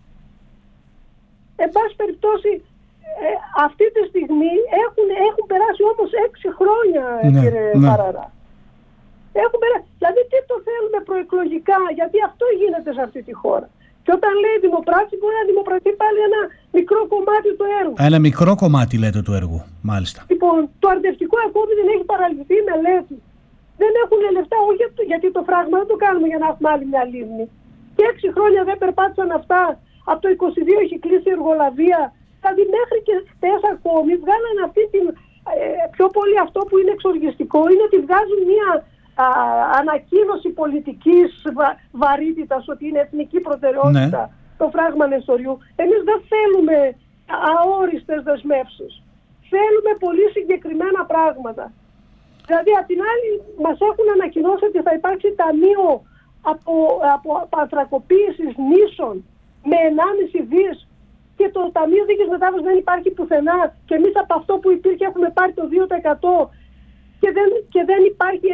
Speaker 17: Εν πάση περιπτώσει, ε, αυτή τη στιγμή έχουν, έχουν περάσει όμως έξι χρόνια, ναι, κύριε ναι. Παραρά. Έχουν περάσει. Δηλαδή τι το θέλουμε προεκλογικά, γιατί αυτό γίνεται σε αυτή τη χώρα. Και όταν λέει δημοπράτηση, μπορεί να δημοπρατεί πάλι ένα μικρό κομμάτι του έργου.
Speaker 1: Ένα μικρό κομμάτι, λέτε, του έργου, μάλιστα.
Speaker 17: Λοιπόν, το αρτευτικό ακόμη δεν έχει παραλυθεί η μελέτη. Δεν έχουν λεφτά, όχι γιατί το φράγμα δεν το κάνουμε για να έχουμε άλλη μια λίμνη. Και έξι χρόνια δεν περπάτησαν αυτά. Από το είκοσι δύο έχει κλείσει η εργολαβία. Δηλαδή μέχρι και χτες ακόμη βγάλανε αυτή την. Ε, πιο πολύ αυτό που είναι εξοργιστικό είναι ότι βγάζουν μια α, ανακοίνωση πολιτικής βα, βαρύτητας ότι είναι εθνική προτεραιότητα ναι. το φράγμα Νεστοριού. Εμείς δεν θέλουμε αόριστες δεσμεύσεις. Θέλουμε πολύ συγκεκριμένα πράγματα. Δηλαδή, απ' την άλλη, μας έχουν ανακοινώσει ότι θα υπάρξει ταμείο από, από, από ανθρακοποίησης νήσων με ενάμιση δις και το Ταμείο Δίκης Μετάβασης δεν υπάρχει πουθενά και εμείς από αυτό που υπήρχε έχουμε πάρει το δύο τοις εκατό και δεν, και δεν υπάρχει,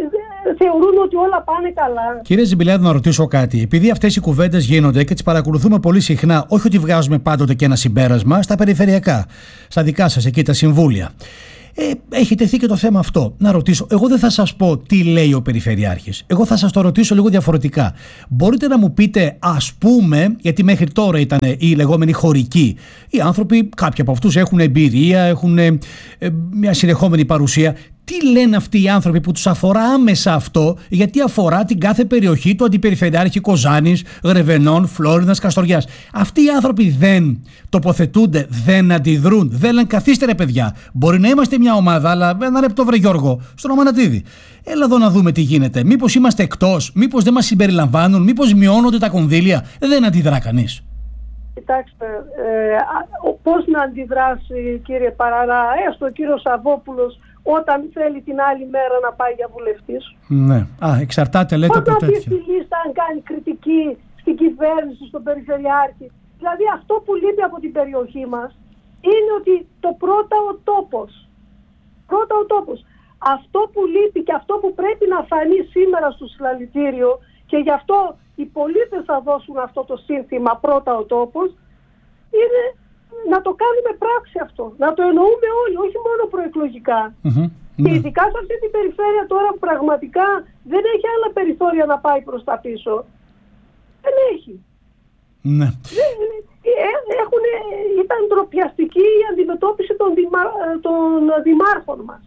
Speaker 17: θεωρούν ότι όλα πάνε καλά.
Speaker 1: Κύριε Ζιμπηλιάδη, να ρωτήσω κάτι. Επειδή αυτές οι κουβέντες γίνονται και τις παρακολουθούμε πολύ συχνά, όχι ότι βγάζουμε πάντοτε και ένα συμπέρασμα, στα περιφερειακά, στα δικά σας εκεί τα συμβούλια. Ε, έχει τεθεί και το θέμα αυτό. Να ρωτήσω, εγώ δεν θα σας πω τι λέει ο Περιφερειάρχης. Εγώ θα σας το ρωτήσω λίγο διαφορετικά. Μπορείτε να μου πείτε, ας πούμε, γιατί μέχρι τώρα ήταν οι λεγόμενοι χωρικοί. Οι άνθρωποι, κάποιοι από αυτούς έχουν εμπειρία, έχουν ε, ε, μια συνεχόμενη παρουσία. Τι λένε αυτοί οι άνθρωποι που τους αφορά άμεσα αυτό, γιατί αφορά την κάθε περιοχή του Αντιπεριφερειάρχη Κοζάνης, Γρεβενών, Φλόρινας, Καστοριάς. Αυτοί οι άνθρωποι δεν τοποθετούνται, δεν αντιδρούν, δεν λένε καθίστε ρε παιδιά. Μπορεί να είμαστε μια ομάδα, αλλά ένα λεπτό βρε Γιώργο, στον Αμανατίδη. Έλα εδώ να δούμε τι γίνεται. Μήπως είμαστε εκτός, μήπως δεν μας συμπεριλαμβάνουν, μήπως μειώνονται τα κονδύλια. Δεν αντιδρά κανείς.
Speaker 17: Κοιτάξτε, ε, πώς να αντιδράσει κύριε Παραρά, έστω ο κύριος Σαββόπουλος, όταν θέλει την άλλη μέρα να πάει για βουλευτής.
Speaker 1: Ναι. Α, εξαρτάται λέτε από τέτοια.
Speaker 17: Όταν πει στη λίστα αν κάνει κριτική στην κυβέρνηση, στον Περιφερειάρχη. Δηλαδή αυτό που λείπει από την περιοχή μας είναι ότι το πρώτα ο τόπος. Πρώτα ο τόπος. Αυτό που λείπει και αυτό που πρέπει να φανεί σήμερα στο συλλαλητήριο και γι' αυτό οι πολίτες θα δώσουν αυτό το σύνθημα πρώτα ο τόπος, είναι να το κάνουμε πράξη αυτό. Να το εννοούμε όλοι, όχι μόνο προεκλογικά. Mm-hmm. Και ειδικά σε αυτή την περιφέρεια τώρα που πραγματικά δεν έχει άλλα περιθώρια να πάει προς τα πίσω. Δεν έχει.
Speaker 1: Ναι.
Speaker 17: Δεν, έχουν, ήταν ντροπιαστική η αντιμετώπιση των, δημά, των δημάρχων μας.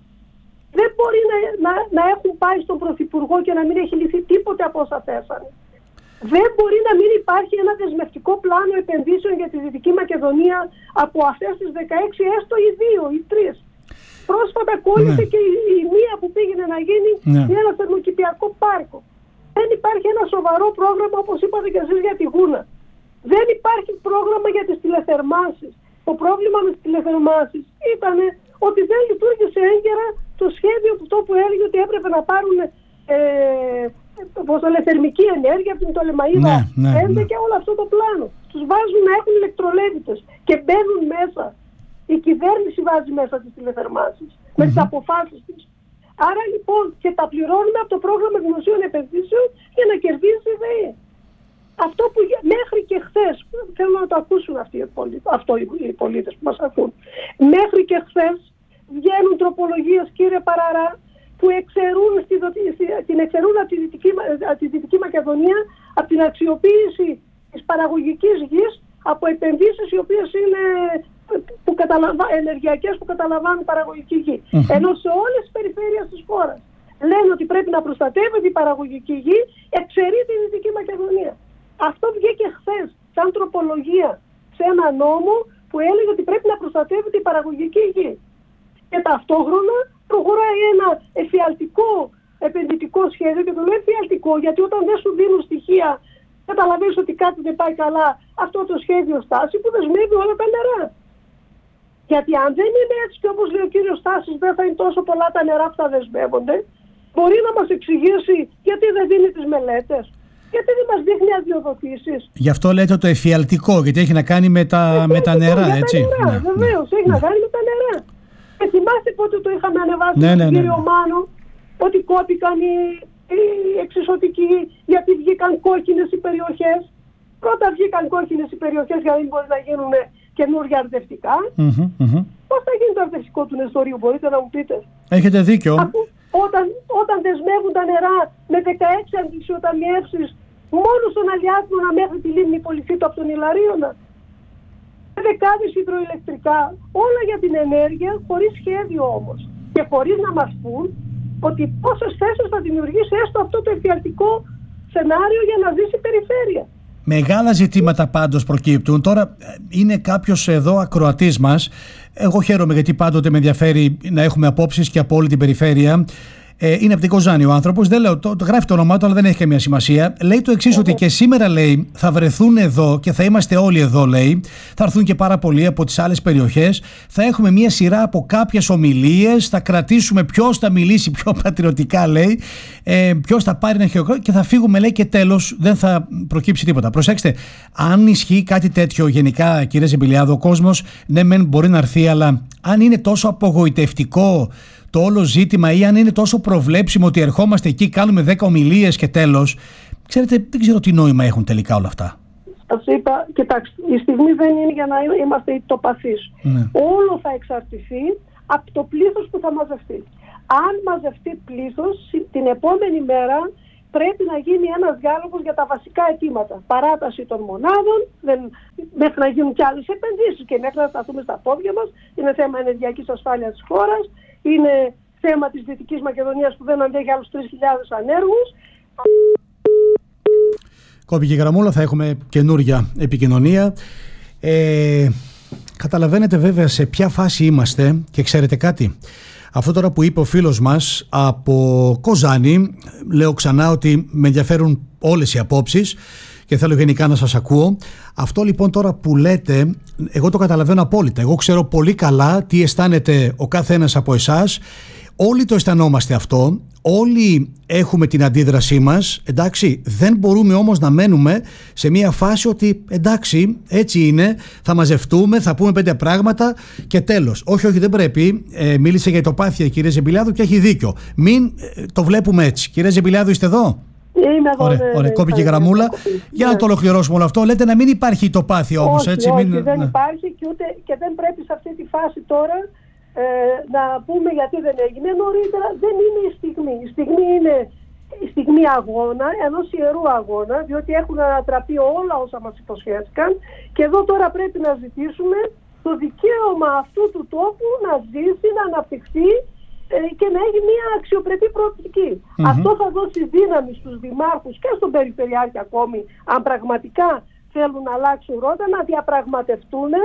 Speaker 17: Δεν μπορεί να, να, να έχουν πάει στον Πρωθυπουργό και να μην έχει λυθεί τίποτε από όσα θέσανε. Δεν μπορεί να μην υπάρχει ένα δεσμευτικό πλάνο επενδύσεων για τη Δυτική Μακεδονία από αυτές τις δεκαέξι έστω οι δύο ή τρεις. Πρόσφατα κόλλησε ναι. και η, η μία που πήγαινε να γίνει ναι. ένα θερμοκηπιακό πάρκο. Δεν υπάρχει ένα σοβαρό πρόγραμμα όπως είπατε και εσείς για τη Γούνα. Δεν υπάρχει πρόγραμμα για τις τηλεθερμάνσεις. Το πρόβλημα με τις τηλεθερμάνσεις ήταν ότι δεν λειτουργήσε έγκαιρα το σχέδιο που, που έλεγε ότι έπρεπε να πάρουν ε, πώς το λέει, θερμική ενέργεια από την Τολεμαΐδα ναι, ναι, ναι. και όλο αυτό το πλάνο. Τους βάζουν να έχουν ηλεκτρολέβητες και μπαίνουν μέσα. Η κυβέρνηση βάζει μέσα τις τηλεθερμάνσεις mm-hmm. με τις αποφάσεις της. Άρα λοιπόν και τα πληρώνουμε από το πρόγραμμα δημοσίων επενδύσεων για να κερδίσει η ΔΕΗ. Αυτό που μέχρι και χθες, θέλω να το ακούσουν αυτοί οι πολίτες, αυτό οι πολίτες που μας ακούν, μέχρι και χθες βγαίνουν τροπολογίες κύριε Παραρά που εξαιρούν στη, την εξαιρούν από τη, Δυτική, από τη Δυτική Μακεδονία από την αξιοποίηση της παραγωγικής γης από επενδύσεις οι οποίες είναι που καταλαβα... ενεργειακές που καταλαμβάνουν παραγωγική γη. Mm-hmm. Ενώ σε όλες τις περιφέρειες της χώρας λένε ότι πρέπει να προστατεύεται η παραγωγική γη, εξαιρεί τη Δυτική Μακεδονία. Αυτό βγήκε χθες σαν τροπολογία σε ένα νόμο που έλεγε ότι πρέπει να προστατεύεται η παραγωγική γη. Και ταυτόχρονα προχωράει ένα εφιαλτικό επενδυτικό σχέδιο και το λέω εφιαλτικό γιατί όταν δεν σου δίνουν στοιχεία καταλαβαίνεις ότι κάτι δεν πάει καλά αυτό το σχέδιο στάση που δεσμεύει όλα τα νερά. Γιατί αν δεν είναι έτσι και όπως λέει ο κύριος Στάσης δεν θα είναι τόσο πολλά τα νερά που θα δεσμεύονται, μπορεί να μας εξηγήσει γιατί δεν δίνει τις μελέτες, γιατί δεν μας δείχνει αδειοδοτήσεις.
Speaker 1: Γι' αυτό λέτε το εφιαλτικό, γιατί έχει να κάνει με τα, με τα νερά,
Speaker 17: για
Speaker 1: έτσι.
Speaker 17: Τα νερά, ναι, βεβαίως, ναι, έχει ναι. να κάνει με τα νερά. Και θυμάστε πότε το είχαμε ανεβάσει
Speaker 1: ναι,
Speaker 17: στον
Speaker 1: ναι, ναι,
Speaker 17: κύριο
Speaker 1: ναι.
Speaker 17: Μάνο, ότι κόπηκαν οι, οι εξισωτικοί γιατί βγήκαν κόκκινες οι περιοχές. Πρώτα βγήκαν κόκκινες οι περιοχές γιατί δεν μπορεί να γίνουν καινούργια αρδευτικά.
Speaker 1: Mm-hmm, mm-hmm.
Speaker 17: Πώς θα γίνει το αρδευτικό του Νεστορίου, μπορείτε να μου πείτε.
Speaker 1: Έχετε δίκιο.
Speaker 17: Αφού, όταν, όταν δεσμεύουν τα νερά με δεκαέξι αντισιοταμιεύσεις μόνο στον Αλιάτμονα μέχρι τη λίμνη Πολυφύτου από τον Ιλαρίωνα. Δεκάδες υδροηλεκτρικά, όλα για την ενέργεια, χωρίς σχέδιο όμως. Και χωρίς να μας πούν ότι πόσες θέσεις θα δημιουργήσει έστω αυτό το εφιαλτικό σενάριο για να ζήσει η περιφέρεια.
Speaker 1: Μεγάλα ζητήματα πάντως προκύπτουν. Τώρα είναι κάποιος εδώ ακροατής μας. Εγώ χαίρομαι γιατί πάντοτε με ενδιαφέρει να έχουμε απόψεις και από όλη την περιφέρεια. Ε, είναι από την Κοζάνη ο άνθρωπος. Δεν λέω, το, το γράφει το όνομά του, αλλά δεν έχει καμία σημασία. Λέει το εξής, ότι και σήμερα, λέει, θα βρεθούν εδώ και θα είμαστε όλοι εδώ, λέει. Θα έρθουν και πάρα πολλοί από τις άλλες περιοχές. Θα έχουμε μια σειρά από κάποιες ομιλίες. Θα κρατήσουμε ποιος θα μιλήσει πιο πατριωτικά, λέει. Ε, ποιος θα πάρει ένα χειροκρότημα και θα φύγουμε, λέει, και τέλος δεν θα προκύψει τίποτα. Προσέξτε, αν ισχύει κάτι τέτοιο γενικά, κύριε Ζεμπιλιάδου, ο κόσμος, ναι, μεν μπορεί να έρθει, αλλά αν είναι τόσο απογοητευτικό το όλο ζήτημα ή αν είναι τόσο προβλέψιμο ότι ερχόμαστε εκεί, κάνουμε δέκα ομιλίες και τέλος, ξέρετε, δεν ξέρω τι νόημα έχουν τελικά όλα αυτά.
Speaker 17: Σας είπα, κοιτάξτε, η στιγμή δεν είναι για να είμαστε ηττοπαθείς. Ναι. Όλο θα εξαρτηθεί από το πλήθος που θα μαζευτεί. Αν μαζευτεί πλήθος, την επόμενη μέρα πρέπει να γίνει ένας διάλογος για τα βασικά αιτήματα. Παράταση των μονάδων, δεν, μέχρι να γίνουν και άλλες επενδύσεις και μέχρι να σταθούμε στα πόδια μας. Είναι θέμα ενεργειακής ασφάλειας της χώρας. Είναι θέμα της Δυτικής Μακεδονίας που δεν αντέχει άλλους τρεις χιλιάδες ανέργους.
Speaker 1: Κόπηκε η γραμμούλα, θα έχουμε καινούρια επικοινωνία. Ε, καταλαβαίνετε βέβαια σε ποια φάση είμαστε και ξέρετε κάτι. Αυτό τώρα που είπε ο φίλος μας από Κοζάνη, λέω ξανά ότι με ενδιαφέρουν όλες οι απόψεις και θέλω γενικά να σας ακούω. Αυτό λοιπόν τώρα που λέτε, εγώ το καταλαβαίνω απόλυτα. Εγώ ξέρω πολύ καλά τι αισθάνεται ο κάθε ένας από εσάς. Όλοι το αισθανόμαστε αυτό. Όλοι έχουμε την αντίδρασή μας, εντάξει, δεν μπορούμε όμως να μένουμε σε μια φάση ότι εντάξει, έτσι είναι, θα μαζευτούμε, θα πούμε πέντε πράγματα και τέλος. Όχι, όχι, δεν πρέπει. Ε, μίλησε για ηττοπάθεια η κυρία Ζεμπιλιάδου και έχει δίκιο. Μην ε, το βλέπουμε έτσι. Κυρία Ζεμπιλιάδου, είστε εδώ?
Speaker 17: Είμαι εδώ.
Speaker 1: Ωραία, ωραία. Κόπηκε η γραμμούλα. Για να το ολοκληρώσουμε όλο αυτό. Λέτε να μην υπάρχει ηττοπάθεια όμως, έτσι.
Speaker 17: Όχι,
Speaker 1: μην...
Speaker 17: δεν
Speaker 1: ναι.
Speaker 17: υπάρχει και, ούτε, και δεν πρέπει σε αυτή τη φάση τώρα Ε, να πούμε γιατί δεν έγινε νωρίτερα. Δεν είναι η στιγμή. Η στιγμή είναι η στιγμή αγώνα, ενός ιερού αγώνα, διότι έχουν ανατραπεί όλα όσα μας υποσχέθηκαν και εδώ τώρα πρέπει να ζητήσουμε το δικαίωμα αυτού του τόπου να ζήσει, να αναπτυχθεί ε, και να έχει μια αξιοπρεπή προοπτική. Mm-hmm. Αυτό θα δώσει δύναμη στους δημάρχους και στον Περιφερειάρχη ακόμη, αν πραγματικά θέλουν να αλλάξουν ρότα, να διαπραγματευτούν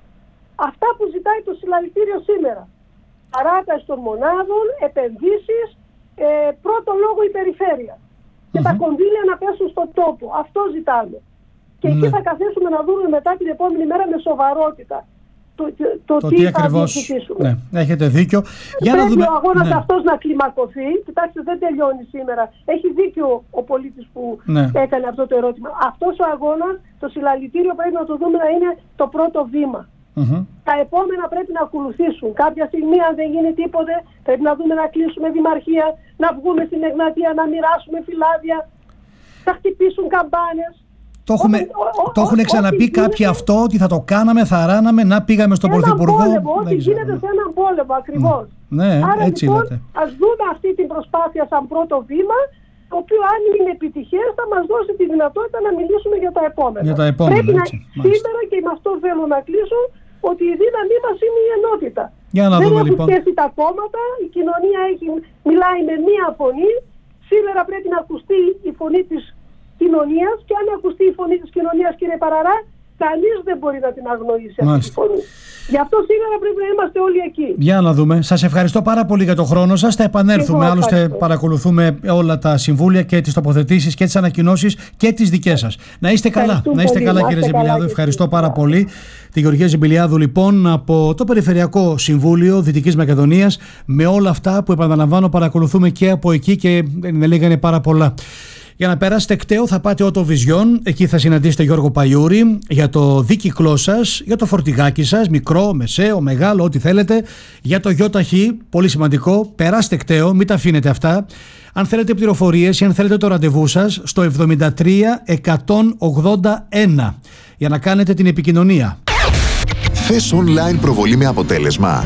Speaker 17: αυτά που ζητάει το συλλαλητήριο σήμερα. Παράταση των μονάδων, επενδύσεις, ε, πρώτο λόγο η περιφέρεια. Mm-hmm. Και τα κονδύλια να πέσουν στον τόπο. Αυτό ζητάμε. Και mm-hmm. εκεί θα καθίσουμε να δούμε μετά την επόμενη μέρα με σοβαρότητα το, το, το, το τι, τι θα διεκδικήσουμε.
Speaker 1: Ναι, έχετε δίκιο. Για
Speaker 17: πρέπει
Speaker 1: να δούμε...
Speaker 17: ο αγώνας
Speaker 1: ναι.
Speaker 17: αυτός να κλιμακωθεί. Κοιτάξτε, δεν τελειώνει σήμερα. Έχει δίκιο ο πολίτης που ναι. έκανε αυτό το ερώτημα. Αυτός ο αγώνας, το συλλαλητήριο πρέπει να το δούμε να είναι το πρώτο βήμα. Mm-hmm. Τα επόμενα πρέπει να ακολουθήσουν. Κάποια στιγμή, αν δεν γίνει τίποτε, πρέπει να δούμε να κλείσουμε δημαρχία, να βγούμε στην Εγνατία, να μοιράσουμε φυλάδια, να χτυπήσουν καμπάνες.
Speaker 1: Το, έχουμε, ο, ο, το έχουν ξαναπεί κάποιοι γίνεται... αυτό, ότι θα το κάναμε, θα ράναμε, να πήγαμε στον Πρωθυπουργό.
Speaker 17: Πόλεμο, ό,τι γίνεται σε έναν πόλεμο ακριβώς.
Speaker 1: Ναι,
Speaker 17: άρα
Speaker 1: έτσι
Speaker 17: λοιπόν
Speaker 1: λέτε.
Speaker 17: Ας δούμε αυτή την προσπάθεια σαν πρώτο βήμα, το οποίο αν είναι επιτυχές θα μας δώσει τη δυνατότητα να μιλήσουμε για τα επόμενα.
Speaker 1: Για τα επόμενα
Speaker 17: πρέπει
Speaker 1: έτσι,
Speaker 17: να, σήμερα και με αυτό θέλω να κλείσω, ότι η δύναμή μας είναι η ενότητα.
Speaker 1: Για να
Speaker 17: δεν
Speaker 1: δούμε,
Speaker 17: έχουν
Speaker 1: λοιπόν.
Speaker 17: σχέση τα κόμματα, η κοινωνία έχει, μιλάει με μία φωνή. Σήμερα πρέπει να ακουστεί η φωνή της κοινωνίας και αν ακουστεί η φωνή της κοινωνίας, κύριε Παραρά, κανείς δεν μπορεί να την αγνοήσει αυτή τη φωνή. Γι' αυτό σήμερα πρέπει να είμαστε όλοι εκεί.
Speaker 1: Για να δούμε. Σας ευχαριστώ πάρα πολύ για τον χρόνο σας. Θα επανέλθουμε. Άλλωστε, παρακολουθούμε όλα τα συμβούλια και τις τοποθετήσεις και τις ανακοινώσεις και τις δικές σας. Να είστε καλά. Να είστε καλά, κύριε Ζεμπιλιάδου. Ευχαριστώ πάρα πολύ. Τη Γεωργία Ζεμπιλιάδου, λοιπόν, από το Περιφερειακό Συμβούλιο Δυτικής Μακεδονίας. Με όλα αυτά που, επαναλαμβάνω, παρακολουθούμε και από εκεί και με λέγανε πάρα πολλά. Για να περάσετε κταίο θα πάτε Ότο Vision, εκεί θα συναντήσετε Γιώργο Παϊούρη για το δίκυκλό σας, για το φορτηγάκι σας, μικρό, μεσαίο, μεγάλο, ό,τι θέλετε, για το ΙΧ, πολύ σημαντικό, περάστε κταίο, μην τα αφήνετε αυτά. Αν θέλετε πληροφορίες ή αν θέλετε το ραντεβού σας, στο εβδομήντα τρία εκατόν ογδόντα ένα για να κάνετε την επικοινωνία.
Speaker 18: Θες online προβολή με αποτέλεσμα?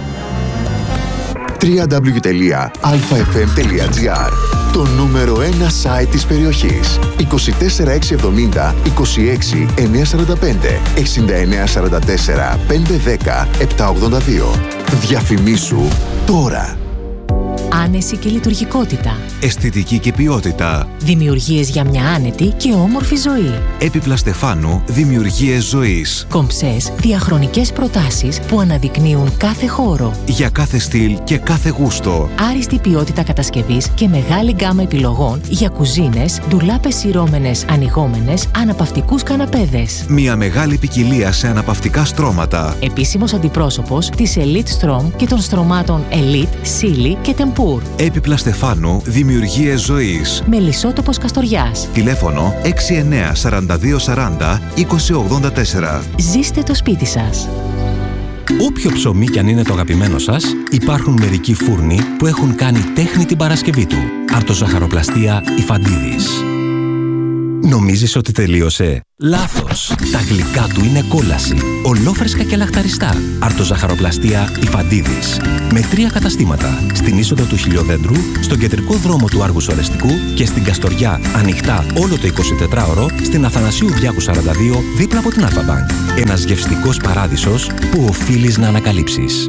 Speaker 18: double-u double-u double-u τελεία αλφα εφ εμ τελεία τζι άρ, το νούμερο ένα site της περιοχής. είκοσι τέσσερα εξακόσια εβδομήντα είκοσι έξι εννιακόσια σαράντα πέντε εξήντα εννέα σαράντα τέσσερα πεντακόσια δέκα επτακόσια ογδόντα δύο. Διαφημίσου τώρα.
Speaker 7: Άνεση και λειτουργικότητα.
Speaker 8: Αισθητική και ποιότητα.
Speaker 7: Δημιουργίες για μια άνετη και όμορφη ζωή.
Speaker 8: Έπιπλα Στεφάνου, δημιουργίες ζωής.
Speaker 7: Κομψές, διαχρονικές προτάσεις που αναδεικνύουν κάθε χώρο.
Speaker 8: Για κάθε στυλ και κάθε γούστο.
Speaker 7: Άριστη ποιότητα κατασκευής και μεγάλη γκάμα επιλογών για κουζίνες, ντουλάπες σειρώμενες, ανοιγόμενες, αναπαυτικούς καναπέδες.
Speaker 8: Μια μεγάλη ποικιλία σε αναπαυτικά στρώματα.
Speaker 7: Επίσημος αντιπρόσωπος της Elite Strom και των στρωμάτων Elite, Silly και Tempur.
Speaker 8: Έπιπλα Στεφάνου, δημιουργίες ζωής.
Speaker 7: Μελισσότοπος Καστοριάς.
Speaker 8: Τηλέφωνο έξι εννιά σαράντα δύο σαράντα είκοσι ογδόντα τέσσερα.
Speaker 7: Ζήστε το σπίτι σας.
Speaker 10: Όποιο ψωμί κι αν είναι το αγαπημένο σας, υπάρχουν μερικοί φούρνοι που έχουν κάνει τέχνη την Παρασκευή του. Αρτοζαχαροπλαστεία Ιφαντίδης. Νομίζεις ότι τελείωσε? Λάθος! Τα γλυκά του είναι κόλαση. Ολόφρεσκα και λαχταριστά. Αρτοζαχαροπλαστεία Ιφαντίδης. Με τρία καταστήματα. Στην είσοδο του Χιλιοδέντρου, στον κεντρικό δρόμο του Άργους Ορεστικού και στην Καστοριά ανοιχτά όλο το εικοσιτετράωρο στην Αθανασίου Διάκου σαράντα δύο δίπλα από την Αλφα-Μπανκ. Ένας γευστικός παράδεισος που οφείλεις να ανακαλύψεις.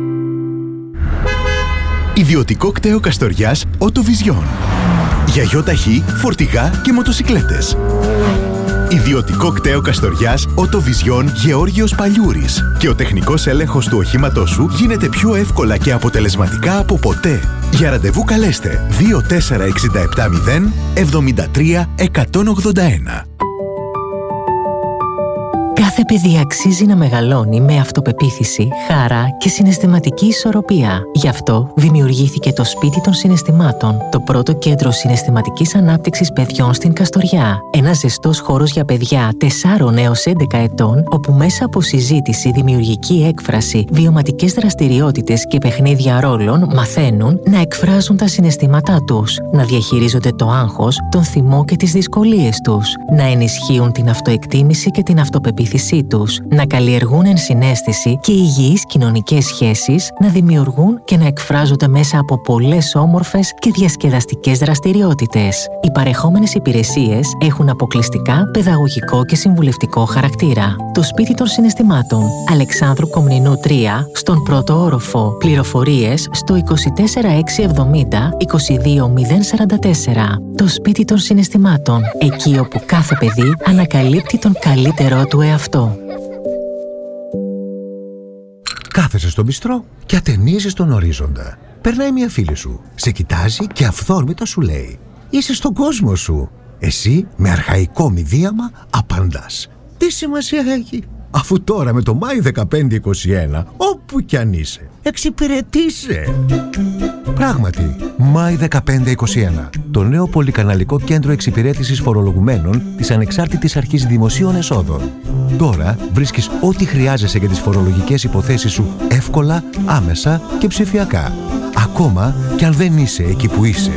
Speaker 12: Ιδιωτικό κτέο Καστοριάς Οτοβιζιόν. Για γιοταχή, φορτηγά και μοτοσικλέτες. Ιδιωτικό κτέο Καστοριάς Οτοβιζιόν Γεώργιος Παλιούρης. Και ο τεχνικός έλεγχος του οχήματός σου γίνεται πιο εύκολα και αποτελεσματικά από ποτέ. Για ραντεβού καλέστε δύο τέσσερα έξι επτά μηδέν εβδομήντα τρία εκατόν ογδόντα ένα.
Speaker 7: Κάθε παιδί αξίζει να μεγαλώνει με αυτοπεποίθηση, χαρά και συναισθηματική ισορροπία. Γι' αυτό δημιουργήθηκε το Σπίτι των Συναισθημάτων, το πρώτο κέντρο συναισθηματικής ανάπτυξης παιδιών στην Καστοριά. Ένας ζεστός χώρος για παιδιά τεσσάρων έως έντεκα ετών, όπου μέσα από συζήτηση, δημιουργική έκφραση, βιωματικές δραστηριότητες και παιχνίδια ρόλων μαθαίνουν να εκφράζουν τα συναισθήματά τους, να διαχειρίζονται το άγχος, τον θυμό και τις δυσκολίες τους, να ενισχύουν την αυτοεκτίμηση και την αυτοπεποίθηση τους, να καλλιεργούν ενσυναίσθηση και υγιείς κοινωνικές σχέσεις, να δημιουργούν και να εκφράζονται μέσα από πολλές όμορφες και διασκεδαστικές δραστηριότητες. Οι παρεχόμενες υπηρεσίες έχουν αποκλειστικά παιδαγωγικό και συμβουλευτικό χαρακτήρα. Το Σπίτι των Συναισθημάτων, Αλεξάνδρου Κομνηνού τρία, στον πρώτο όροφο. Πληροφορίες στο είκοσι τέσσερα έξι εβδομήντα είκοσι δύο μηδέν σαράντα τέσσερα. Το Σπίτι των Συναισθημάτων, εκεί όπου κάθε παιδί ανακαλύπτει τον καλύτερό του εαυτό.
Speaker 15: Κάθεσαι στο μπιστρό και ατενίζεις τον ορίζοντα. Περνάει μια φίλη σου, σε κοιτάζει και αυθόρμητα σου λέει: είσαι στον κόσμο σου. Εσύ με αρχαϊκό μηδίαμα απαντάς: τι σημασία έχει, αφού τώρα με το Μάη δεκαπέντε είκοσι ένα, όπου κι αν είσαι, εξυπηρετήσε. Πράγματι, Μάη δεκαπέντε είκοσι ένα, το νέο πολυκαναλικό κέντρο εξυπηρέτησης φορολογουμένων της Ανεξάρτητης Αρχής Δημοσίων Εσόδων. Τώρα βρίσκεις ό,τι χρειάζεσαι για τις φορολογικές υποθέσεις σου εύκολα, άμεσα και ψηφιακά. Ακόμα κι αν δεν είσαι εκεί που είσαι.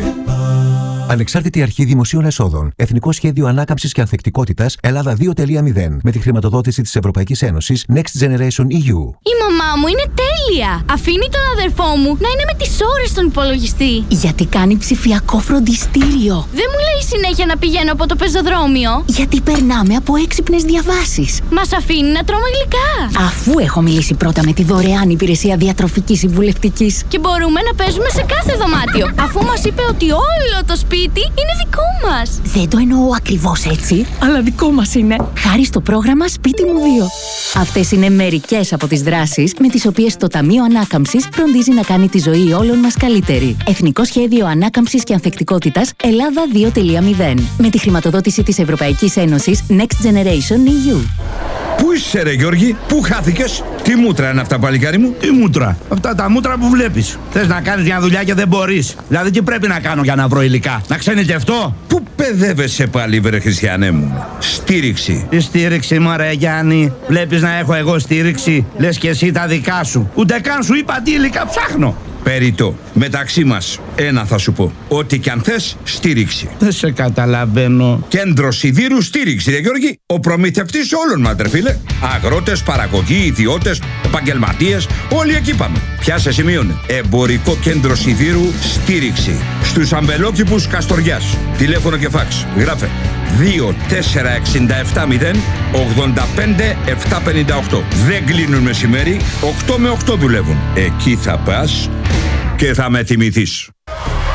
Speaker 15: Ανεξάρτητη Αρχή Δημοσίων Εσόδων. Εθνικό Σχέδιο Ανάκαμψης και Ανθεκτικότητας Ελλάδα δύο κόμμα μηδέν. Με τη χρηματοδότηση της Ευρωπαϊκής Ένωσης Next Generation ι γιου.
Speaker 19: Η μαμά μου είναι τέλεια! Αφήνει τον αδερφό μου να είναι με τις ώρες στον υπολογιστή. Γιατί κάνει ψηφιακό φροντιστήριο. Δεν μου λέει συνέχεια να πηγαίνω από το πεζοδρόμιο. Γιατί περνάμε από έξυπνες διαβάσεις. Μας αφήνει να τρώμε γλυκά. Αφού έχω μιλήσει πρώτα με τη δωρεάν υπηρεσία διατροφικής συμβουλευτικής. Και μπορούμε να παίζουμε σε κάθε δωμάτιο. Αφού μας είπε ότι όλο το σπίτι είναι δικό μας. Δεν το εννοώ ακριβώς έτσι, αλλά δικό μας είναι. Χάρη στο πρόγραμμα Σπίτι μου δύο. Αυτές είναι μερικές από τις δράσεις με τις οποίες το Ταμείο Ανάκαμψης φροντίζει να κάνει τη ζωή όλων μας καλύτερη. Εθνικό Σχέδιο Ανάκαμψης και Ανθεκτικότητας Ελλάδα δύο κόμμα μηδέν. Με τη χρηματοδότηση της Ευρωπαϊκής Ένωσης Next Generation ι γιου.
Speaker 20: Πού είσαι ρε Γιώργη, πού χάθηκες? Τι μούτρα είναι αυτά παλικάρι μου?
Speaker 21: Τι μούτρα? Αυτά τα μούτρα που βλέπεις. Θες να κάνεις μια δουλειά και δεν μπορείς. Δηλαδή τι πρέπει να κάνω για να βρω υλικά? Να ξενιτευτώ?
Speaker 20: Πού παιδεύεσαι πάλι βρε Χριστιανέ μου? Στήριξη.
Speaker 21: Τι στήριξη μωρέ Γιάννη? Βλέπεις να έχω εγώ στήριξη? Λες και εσύ τα δικά σου. Ούτε καν σου είπα τι υλικά ψάχνω.
Speaker 20: Περιττό. Μεταξύ μας, ένα θα σου πω. Ό,τι κι αν θες, στήριξη.
Speaker 21: Δεν σε καταλαβαίνω.
Speaker 20: Κέντρο Σιδήρου στήριξη, ρε Γιώργη. Ο προμηθευτής όλων μας, ρε φίλε. Αγρότες, παραγωγοί, ιδιώτες, επαγγελματίες, όλοι εκεί πάμε. Πιάσε σημείωνε. Εμπορικό Κέντρο Σιδήρου στήριξη. Στους αμπελόκηπους Καστοριάς. Τηλέφωνο και φάξ. Γράφε δύο τέσσερα έξι επτά μηδέν ογδόντα πέντε επτακόσια πενήντα οκτώ. Δεν κλείνουν μεσημέρι, οκτώ με οκτώ δουλεύουν. Εκεί θα πας και θα με τιμηθείς.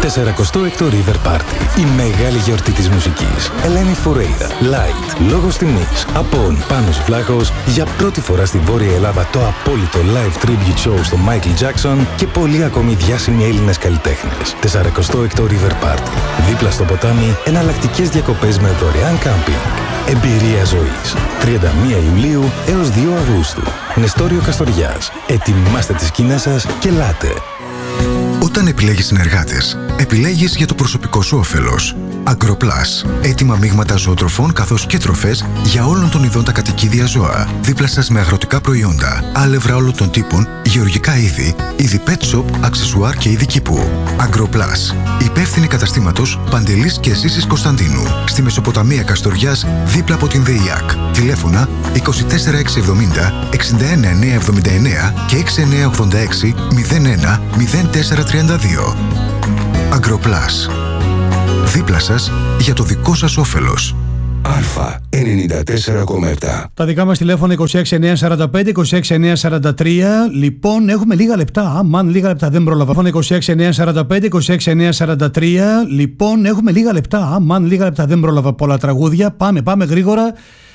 Speaker 2: σαρανταέκτο River Party. Η μεγάλη γιορτή της μουσικής. Ελένη Φουρέιρα, Light, Λόγος Τιμής, Απόν, Πάνος Βλάχος, για πρώτη φορά στη Βόρεια Ελλάδα το απόλυτο live tribute show στο Michael Jackson και πολλοί ακόμη διάσημοι Έλληνες καλλιτέχνες. σαρανταέκτο River Party. Δίπλα στο ποτάμι, εναλλακτικές διακοπές με δωρεάν κάμπινγκ. Εμπειρία ζωής. τριάντα μία Ιουλίου έως δύο Αυγούστου. Νεστόριο Καστοριάς. Ετοιμάστε τις σκηνές σας και ελάτε.
Speaker 5: Όταν επιλέγεις συνεργάτες, επιλέγεις για το προσωπικό σου όφελος. Agroplus. Έτοιμα μείγματα ζωοτροφών καθώς και τροφές για όλων των ειδών τα κατοικίδια ζώα. Δίπλα σας με αγροτικά προϊόντα, άλευρα όλων των τύπων, γεωργικά είδη, είδη pet shop, αξεσουάρ και είδη κήπου. Agroplus. Υπεύθυνη καταστήματος Παντελής και Ζήσης Κωνσταντίνου. Στη Μεσοποταμία Καστοριάς, δίπλα από την ΔΕΙΑΚ. Τηλέφωνα είκοσι τέσσερα εξακόσια εβδομήντα εξήντα ένα εννιακόσια εβδομήντα εννέα και έξι εννιακόσια ογδόντα έξι μηδέν ένα μηδέν τέσσερα τριάντα δύο. Agroplus. Δίπλα σας για το δικό σας όφελος.
Speaker 4: Α ενενήντα τέσσερα κόμμα επτά.
Speaker 1: Τα δικά μας τηλέφωνα είκοσι έξι εννιακόσια σαράντα πέντε είκοσι έξι εννιακόσια σαράντα τρία. Λοιπόν, έχουμε λίγα λεπτά. Αμάν, λίγα λεπτά δεν πρόλαβα. είκοσι έξι εννιακόσια σαράντα πέντε είκοσι έξι εννιακόσια σαράντα τρία. Λοιπόν, έχουμε λίγα λεπτά. Αμάν, λίγα λεπτά δεν πρόλαβα πολλά τραγούδια. Πάμε, πάμε γρήγορα.